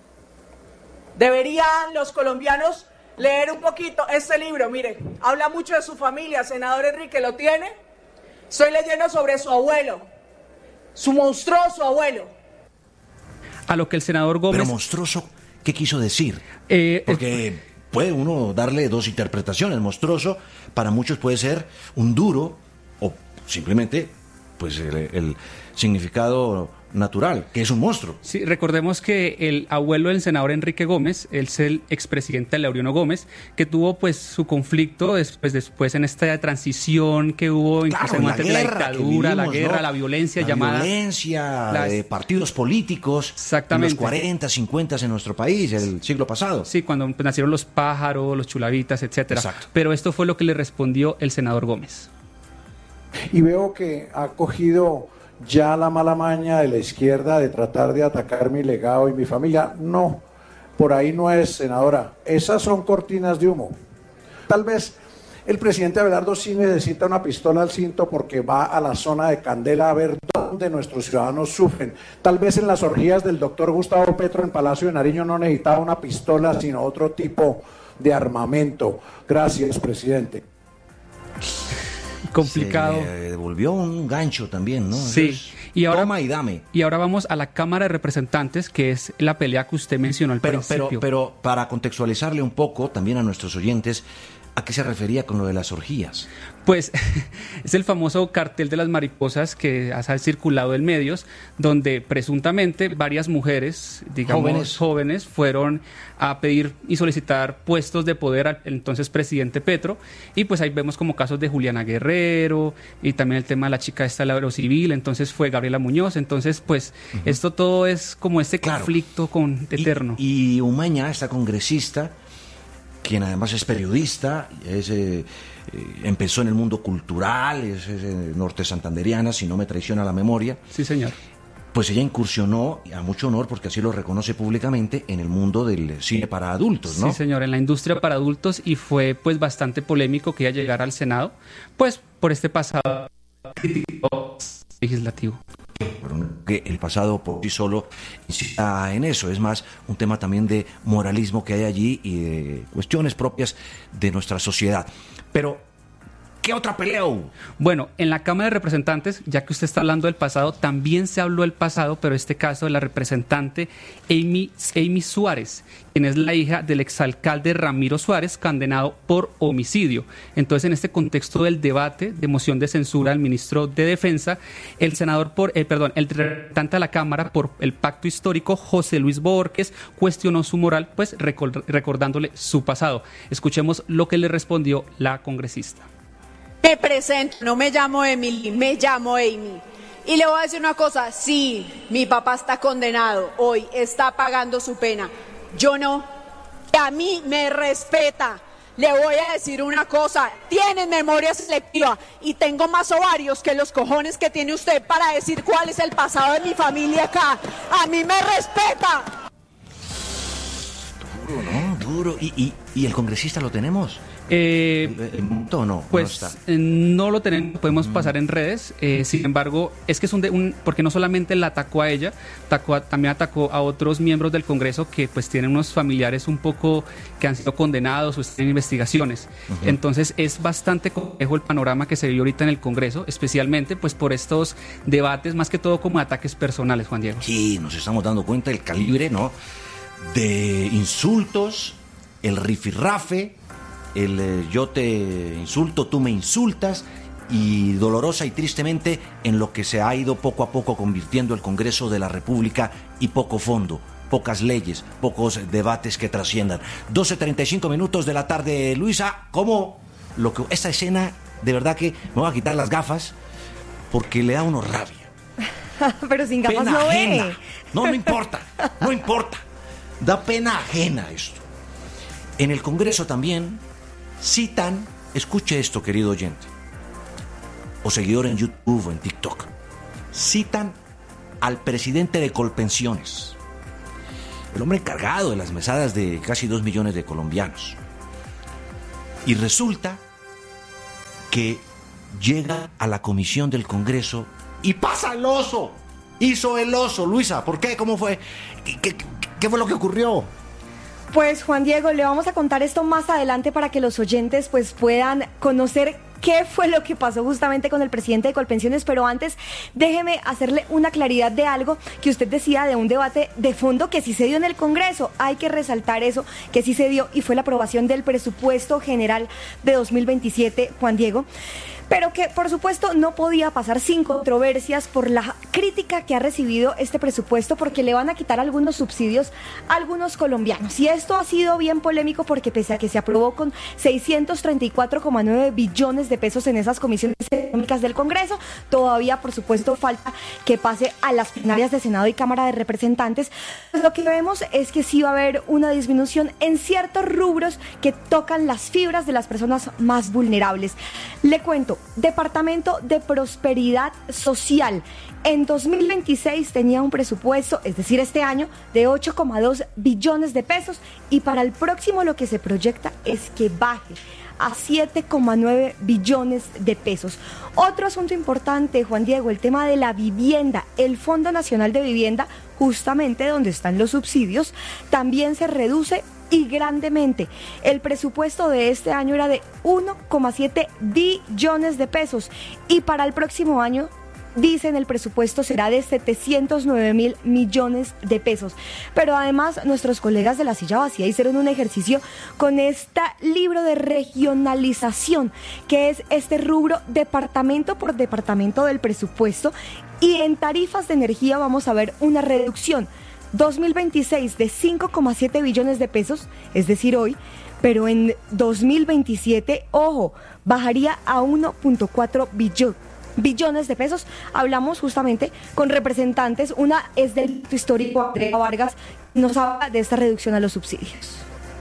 S17: Deberían los colombianos leer un poquito este libro. Mire, habla mucho de su familia, senador Enrique, ¿lo tiene? Estoy leyendo sobre su abuelo, su monstruoso abuelo.
S3: A lo que el senador Gómez...
S8: Pero monstruoso, ¿qué quiso decir? Porque puede uno darle dos interpretaciones. Monstruoso para muchos puede ser un duro o simplemente pues el significado natural, que es un monstruo.
S3: Sí, recordemos que el abuelo del senador Enrique Gómez, él es el expresidente Laureano Gómez, que tuvo pues su conflicto después en esta transición que hubo, incluso antes de la dictadura, la guerra, ¿no? La violencia llamada...
S8: partidos políticos,
S3: exactamente,
S8: en los 40, 50 en nuestro país, el siglo pasado.
S3: Sí, cuando nacieron los pájaros, los chulavitas, etcétera.
S8: Exacto.
S3: Pero esto fue lo que le respondió el senador Gómez.
S11: Y veo que ha cogido ya la mala maña de la izquierda de tratar de atacar mi legado y mi familia. No, por ahí no es, senadora. Esas son cortinas de humo. Tal vez el presidente Abelardo sí necesita una pistola al cinto porque va a la zona de Candela a ver dónde nuestros ciudadanos sufren. Tal vez en las orgías del doctor Gustavo Petro en Palacio de Nariño no necesitaba una pistola, sino otro tipo de armamento. Gracias, presidente.
S3: Complicado.
S8: Se le devolvió un gancho también, ¿no?
S3: Sí. Y ahora,
S8: toma y dame.
S3: Y ahora vamos a la Cámara de Representantes, que es la pelea que usted mencionó al principio.
S8: Pero para contextualizarle un poco también a nuestros oyentes, ¿a qué se refería con lo de las orgías?
S3: Pues es el famoso cartel de las mariposas que ha circulado en medios, donde presuntamente varias mujeres, digamos jóvenes, fueron a pedir y solicitar puestos de poder al entonces presidente Petro, y pues ahí vemos como casos de Juliana Guerrero, y también el tema de la chica esta de la civil, entonces fue Gabriela Muñoz, entonces pues esto todo es como este conflicto eterno.
S8: Y Omaña, esta congresista, quien además es periodista, empezó en el mundo cultural, es norte santanderiana, si no me traiciona la memoria.
S3: Sí, señor.
S8: Pues ella incursionó, a mucho honor, porque así lo reconoce públicamente, en el mundo del cine para adultos, ¿no?
S3: Sí, señor, en la industria para adultos, y fue pues bastante polémico que ella llegara al Senado, pues por este pasado legislativo.
S8: Que el pasado por sí solo insista en eso, es más un tema también de moralismo que hay allí y de cuestiones propias de nuestra sociedad. Pero, ¿qué otra pelea hubo?
S3: Bueno, en la Cámara de Representantes, ya que usted está hablando del pasado, también se habló del pasado, pero en este caso de la representante Amy Suárez, quien es la hija del exalcalde Ramiro Suárez, condenado por homicidio. Entonces, en este contexto del debate de moción de censura al ministro de Defensa, el representante de la Cámara por el Pacto Histórico, José Luis Borges, cuestionó su moral, pues recordándole su pasado. Escuchemos lo que le respondió la congresista.
S13: Me presento, no me llamo Emily, me llamo Amy. Y le voy a decir una cosa, sí, mi papá está condenado hoy, está pagando su pena. Yo no, a mí me respeta. Le voy a decir una cosa, tienen memoria selectiva y tengo más ovarios que los cojones que tiene usted para decir cuál es el pasado de mi familia acá. A mí me respeta.
S8: Duro, ¿no? Duro. ¿Y el congresista lo tenemos? No,
S3: pues no lo tenemos, podemos pasar en redes. Sin embargo, es que es porque no solamente la atacó a ella, también atacó a otros miembros del Congreso que pues tienen unos familiares un poco que han sido condenados o están en investigaciones. Entonces es bastante complejo el panorama que se vive ahorita en el Congreso, especialmente pues por estos debates, más que todo como ataques personales, Juan Diego.
S8: Sí, nos estamos dando cuenta del calibre, ¿no?, de insultos, el rifirrafe, yo te insulto, tú me insultas, y dolorosa y tristemente en lo que se ha ido poco a poco convirtiendo el Congreso de la República, y poco fondo, pocas leyes, pocos debates que trasciendan. 12:35 de la tarde, Luisa, ¿cómo esta escena, de verdad que me voy a quitar las gafas porque le da uno rabia?
S6: Pero sin gafas
S8: pena
S6: no
S8: ajena.
S6: ve.
S8: No importa. Da pena ajena esto. En el Congreso también citan, escuche esto, querido oyente, o seguidor en YouTube o en TikTok, citan al presidente de Colpensiones, el hombre encargado de las mesadas de casi 2 millones de colombianos. Y resulta que llega a la comisión del Congreso y pasa el oso. Hizo el oso, Luisa. ¿Por qué? ¿Cómo fue? ¿Qué fue lo que ocurrió?
S6: Pues Juan Diego, le vamos a contar esto más adelante para que los oyentes pues puedan conocer qué fue lo que pasó justamente con el presidente de Colpensiones, pero antes déjeme hacerle una claridad de algo que usted decía de un debate de fondo que sí se dio en el Congreso. Hay que resaltar eso, que sí se dio y fue la aprobación del presupuesto general de 2027, Juan Diego. Pero que por supuesto no podía pasar sin controversias por la crítica que ha recibido este presupuesto, porque le van a quitar algunos subsidios a algunos colombianos. Y esto ha sido bien polémico porque pese a que se aprobó con 634,9 billones de pesos en esas comisiones económicas del Congreso, todavía por supuesto falta que pase a las plenarias de Senado y Cámara de Representantes. Pues lo que vemos es que sí va a haber una disminución en ciertos rubros que tocan las fibras de las personas más vulnerables. Le cuento. Departamento de Prosperidad Social. En 2026 tenía un presupuesto, es decir, este año, de 8,2 billones de pesos y para el próximo lo que se proyecta es que baje a 7,9 billones de pesos. Otro asunto importante, Juan Diego, el tema de la vivienda. El Fondo Nacional de Vivienda, justamente donde están los subsidios, también se reduce y grandemente. El presupuesto de este año era de 1,7 billones de pesos y para el próximo año dicen el presupuesto será de 709.000 millones de pesos. Pero además nuestros colegas de La Silla Vacía hicieron un ejercicio con este libro de regionalización, que es este rubro departamento por departamento del presupuesto, y en tarifas de energía vamos a ver una reducción 2026 de 5,7 billones de pesos, es decir, hoy, pero en 2027, ojo, bajaría a 1,4 billones de pesos. Hablamos justamente con representantes, una es del histórico Andrea Vargas, nos habla de esta reducción a los subsidios.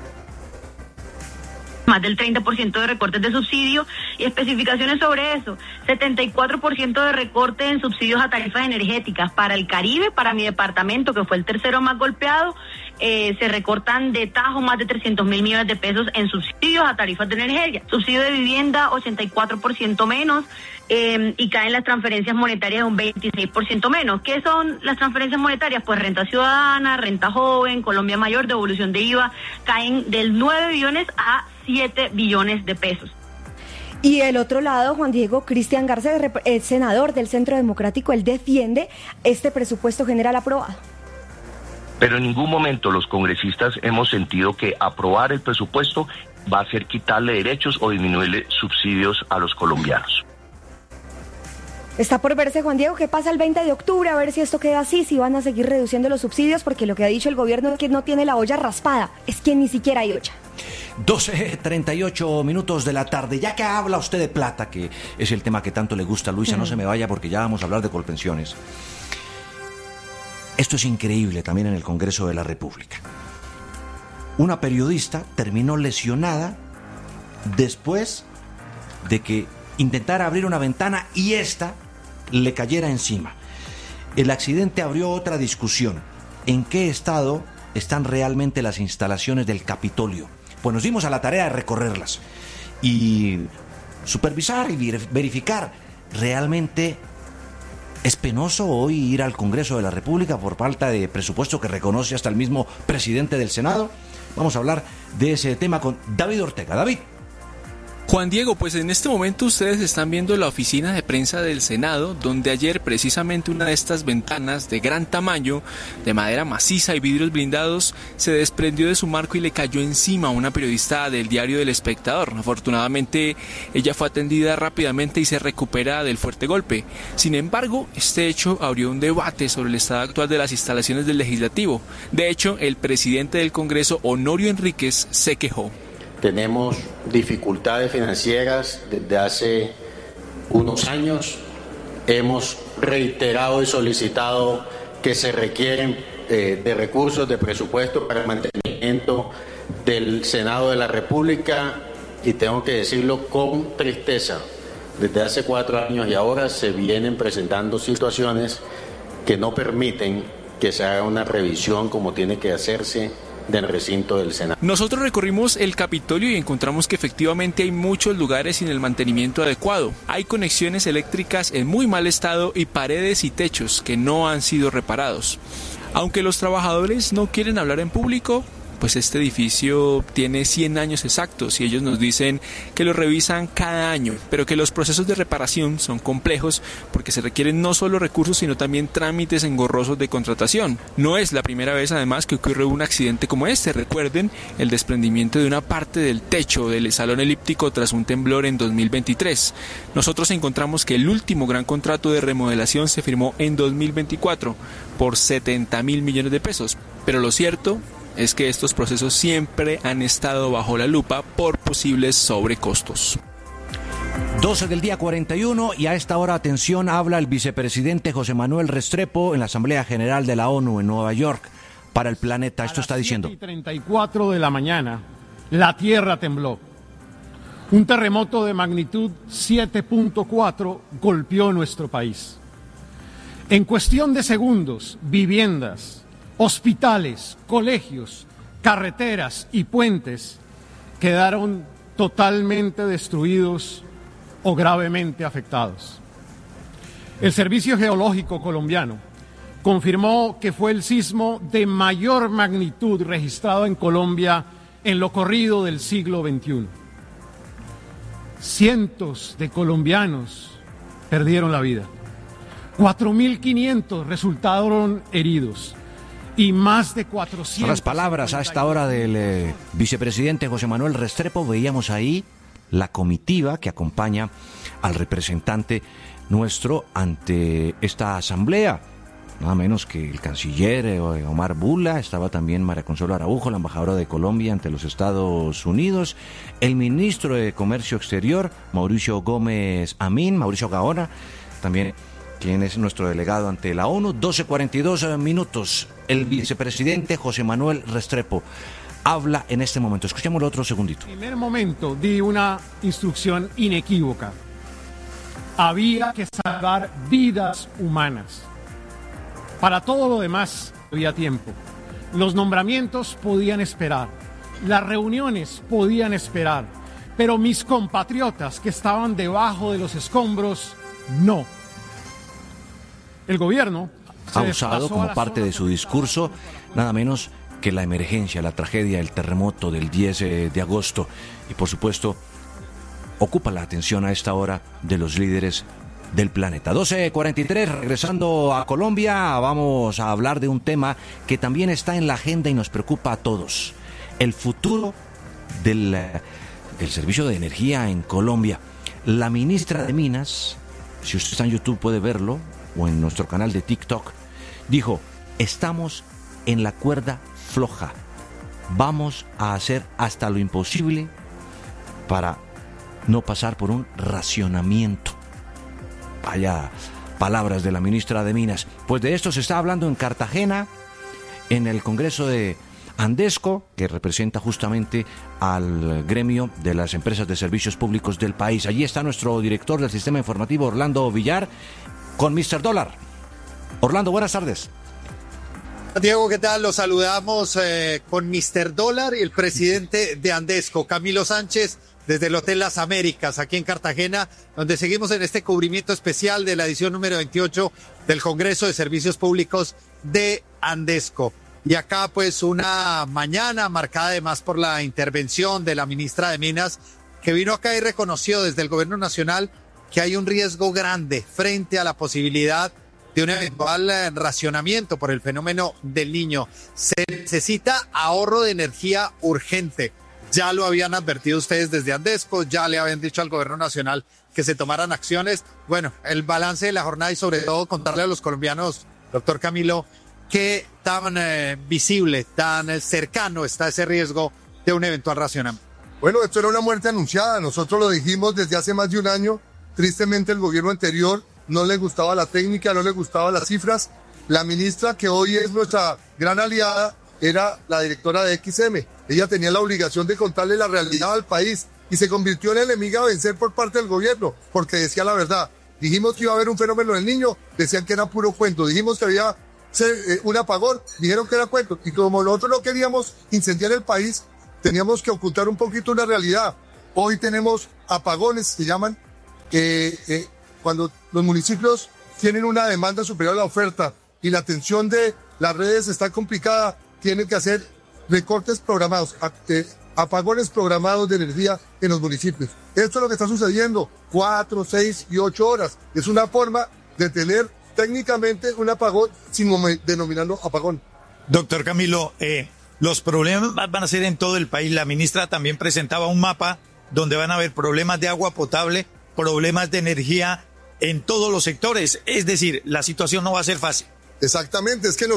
S18: Más del 30% de recortes de subsidio y especificaciones sobre eso. 74% de recorte en subsidios a tarifas energéticas. Para el Caribe, para mi departamento, que fue el tercero más golpeado, se recortan de tajo más de 300.000 millones de pesos en subsidios a tarifas de energía. Subsidio de vivienda, 84% menos. Y caen las transferencias monetarias un 26% menos. ¿Qué son las transferencias monetarias? Pues renta ciudadana, renta joven, Colombia Mayor, devolución de IVA, caen del 9 billones a 7 billones de pesos.
S6: Y el otro lado, Juan Diego, Cristian Garcés, senador del Centro Democrático, él defiende este presupuesto general aprobado.
S19: Pero en ningún momento los congresistas hemos sentido que aprobar el presupuesto va a ser quitarle derechos o disminuirle subsidios a los colombianos.
S6: Está por verse, Juan Diego, qué pasa el 20 de octubre, a ver si esto queda así, si van a seguir reduciendo los subsidios, porque lo que ha dicho el gobierno es que no tiene la olla raspada, es que ni siquiera hay olla.
S8: 12:38 de la tarde. Ya que habla usted de plata, que es el tema que tanto le gusta a Luisa, no se me vaya porque ya vamos a hablar de Colpensiones. Esto es increíble también en el Congreso de la República. Una periodista terminó lesionada después de que intentara abrir una ventana y esta le cayera encima. El accidente abrió otra discusión. ¿En qué estado están realmente las instalaciones del Capitolio? Pues nos dimos a la tarea de recorrerlas y supervisar y verificar. Realmente es penoso hoy ir al Congreso de la República por falta de presupuesto que reconoce hasta el mismo presidente del Senado. Vamos a hablar de ese tema con David Ortega. David.
S20: Juan Diego, pues en este momento ustedes están viendo la oficina de prensa del Senado, donde ayer precisamente una de estas ventanas de gran tamaño, de madera maciza y vidrios blindados, se desprendió de su marco y le cayó encima a una periodista del diario El Espectador. Afortunadamente, ella fue atendida rápidamente y se recupera del fuerte golpe. Sin embargo, este hecho abrió un debate sobre el estado actual de las instalaciones del Legislativo. De hecho, el presidente del Congreso, Honorio Enríquez, se quejó.
S21: Tenemos dificultades financieras desde hace unos años
S5: hemos reiterado y solicitado que se requieren de recursos de presupuesto para el mantenimiento del Senado de la República, y tengo que decirlo con tristeza, desde hace 4 años y ahora se vienen presentando situaciones que no permiten que se haga una revisión como tiene que hacerse del recinto del Senado.
S20: Nosotros recorrimos el Capitolio y encontramos que efectivamente hay muchos lugares sin el mantenimiento adecuado. Hay conexiones eléctricas en muy mal estado y paredes y techos que no han sido reparados. Aunque los trabajadores no quieren hablar en público, pues este edificio tiene 100 años exactos y ellos nos dicen que lo revisan cada año, pero que los procesos de reparación son complejos porque se requieren no solo recursos sino también trámites engorrosos de contratación. No es la primera vez además que ocurre un accidente como este. Recuerden el desprendimiento de una parte del techo del salón elíptico tras un temblor en 2023. Nosotros encontramos que el último gran contrato de remodelación se firmó en 2024 por 70.000 millones de pesos, pero lo cierto es que estos procesos siempre han estado bajo la lupa por posibles sobrecostos.
S8: 12 del día 41 y a esta hora, atención, habla el vicepresidente José Manuel Restrepo en la Asamblea General de la ONU en Nueva York para el planeta. Esto está diciendo.
S7: A las 7:34 de la mañana, la tierra tembló. Un terremoto de magnitud 7.4 golpeó nuestro país. En cuestión de segundos, viviendas, hospitales, colegios, carreteras y puentes quedaron totalmente destruidos o gravemente afectados. El Servicio Geológico colombiano confirmó que fue el sismo de mayor magnitud registrado en Colombia en lo corrido del siglo XXI. Cientos de colombianos perdieron la vida. 4.500 resultaron heridos. Y más de 400...
S8: Son las palabras a esta hora del vicepresidente José Manuel Restrepo. Veíamos ahí la comitiva que acompaña al representante nuestro ante esta asamblea. Nada menos que el canciller Omar Bula, estaba también María Consuelo Araujo, la embajadora de Colombia ante los Estados Unidos, el ministro de Comercio Exterior, Mauricio Gómez Amin, Mauricio Gaona, también quien es nuestro delegado ante la ONU. 12:42 minutos. El vicepresidente José Manuel Restrepo habla en este momento. Escuchémoslo otro segundito.
S7: En el primer momento di una instrucción inequívoca. Había que salvar vidas humanas. Para todo lo demás había tiempo. Los nombramientos podían esperar. Las reuniones podían esperar. Pero mis compatriotas que estaban debajo de los escombros, no. El gobierno
S8: ha usado como parte de su discurso nada menos que la emergencia, la tragedia, el terremoto del 10 de agosto. Y por supuesto, ocupa la atención a esta hora de los líderes del planeta. 12:43, regresando a Colombia, vamos a hablar de un tema que también está en la agenda y nos preocupa a todos. El futuro del servicio de energía en Colombia. La ministra de Minas, si usted está en YouTube puede verlo, o en nuestro canal de TikTok, dijo: estamos en la cuerda floja, vamos a hacer hasta lo imposible para no pasar por un racionamiento. Vaya palabras de la ministra de Minas. Pues de esto se está hablando en Cartagena, en el Congreso de Andesco, que representa justamente al gremio de las empresas de servicios públicos del país. Allí está nuestro director del sistema informativo, Orlando Villar, con Mr. Dólar. Orlando, buenas tardes.
S10: Diego, ¿qué tal? Los saludamos con Mr. Dólar y el presidente de Andesco, Camilo Sánchez, desde el Hotel Las Américas, aquí en Cartagena, donde seguimos en este cubrimiento especial de la edición número 28 del Congreso de Servicios Públicos de Andesco. Y acá, pues, una mañana marcada además por la intervención de la ministra de Minas, que vino acá y reconoció desde el Gobierno Nacional que hay un riesgo grande frente a la posibilidad de un eventual racionamiento por el fenómeno del Niño. Se necesita ahorro de energía urgente. Ya lo habían advertido ustedes desde Andesco, ya le habían dicho al Gobierno Nacional que se tomaran acciones. Bueno, el balance de la jornada y sobre todo contarle a los colombianos, doctor Camilo, qué tan visible, tan cercano está ese riesgo de un eventual racionamiento.
S21: Bueno, esto era una muerte anunciada. Nosotros lo dijimos desde hace más de un año. Tristemente el gobierno anterior
S14: no le gustaba la técnica, no le gustaban las cifras. La ministra, que hoy es nuestra gran aliada, era la directora de XM. Ella tenía la obligación de contarle la realidad al país y se convirtió en enemiga a vencer por parte del gobierno, porque decía la verdad. Dijimos que iba a haber un fenómeno del Niño, decían que era puro cuento. Dijimos que había un apagón, dijeron que era cuento. Y como nosotros no queríamos incendiar el país, teníamos que ocultar un poquito una realidad. Hoy tenemos apagones, se llaman, cuando los municipios tienen una demanda superior a la oferta y la atención de las redes está complicada, tienen que hacer recortes programados, apagones programados de energía en los municipios. Esto es lo que está sucediendo, 4, 6 y 8 horas. Es una forma de tener técnicamente un apagón sin denominarlo apagón.
S21: Doctor Camilo, los problemas van a ser en todo el país. La ministra también presentaba un mapa donde van a haber problemas de agua potable, problemas de energía en todos los sectores. Es decir, la situación no va a ser fácil.
S14: Exactamente, es que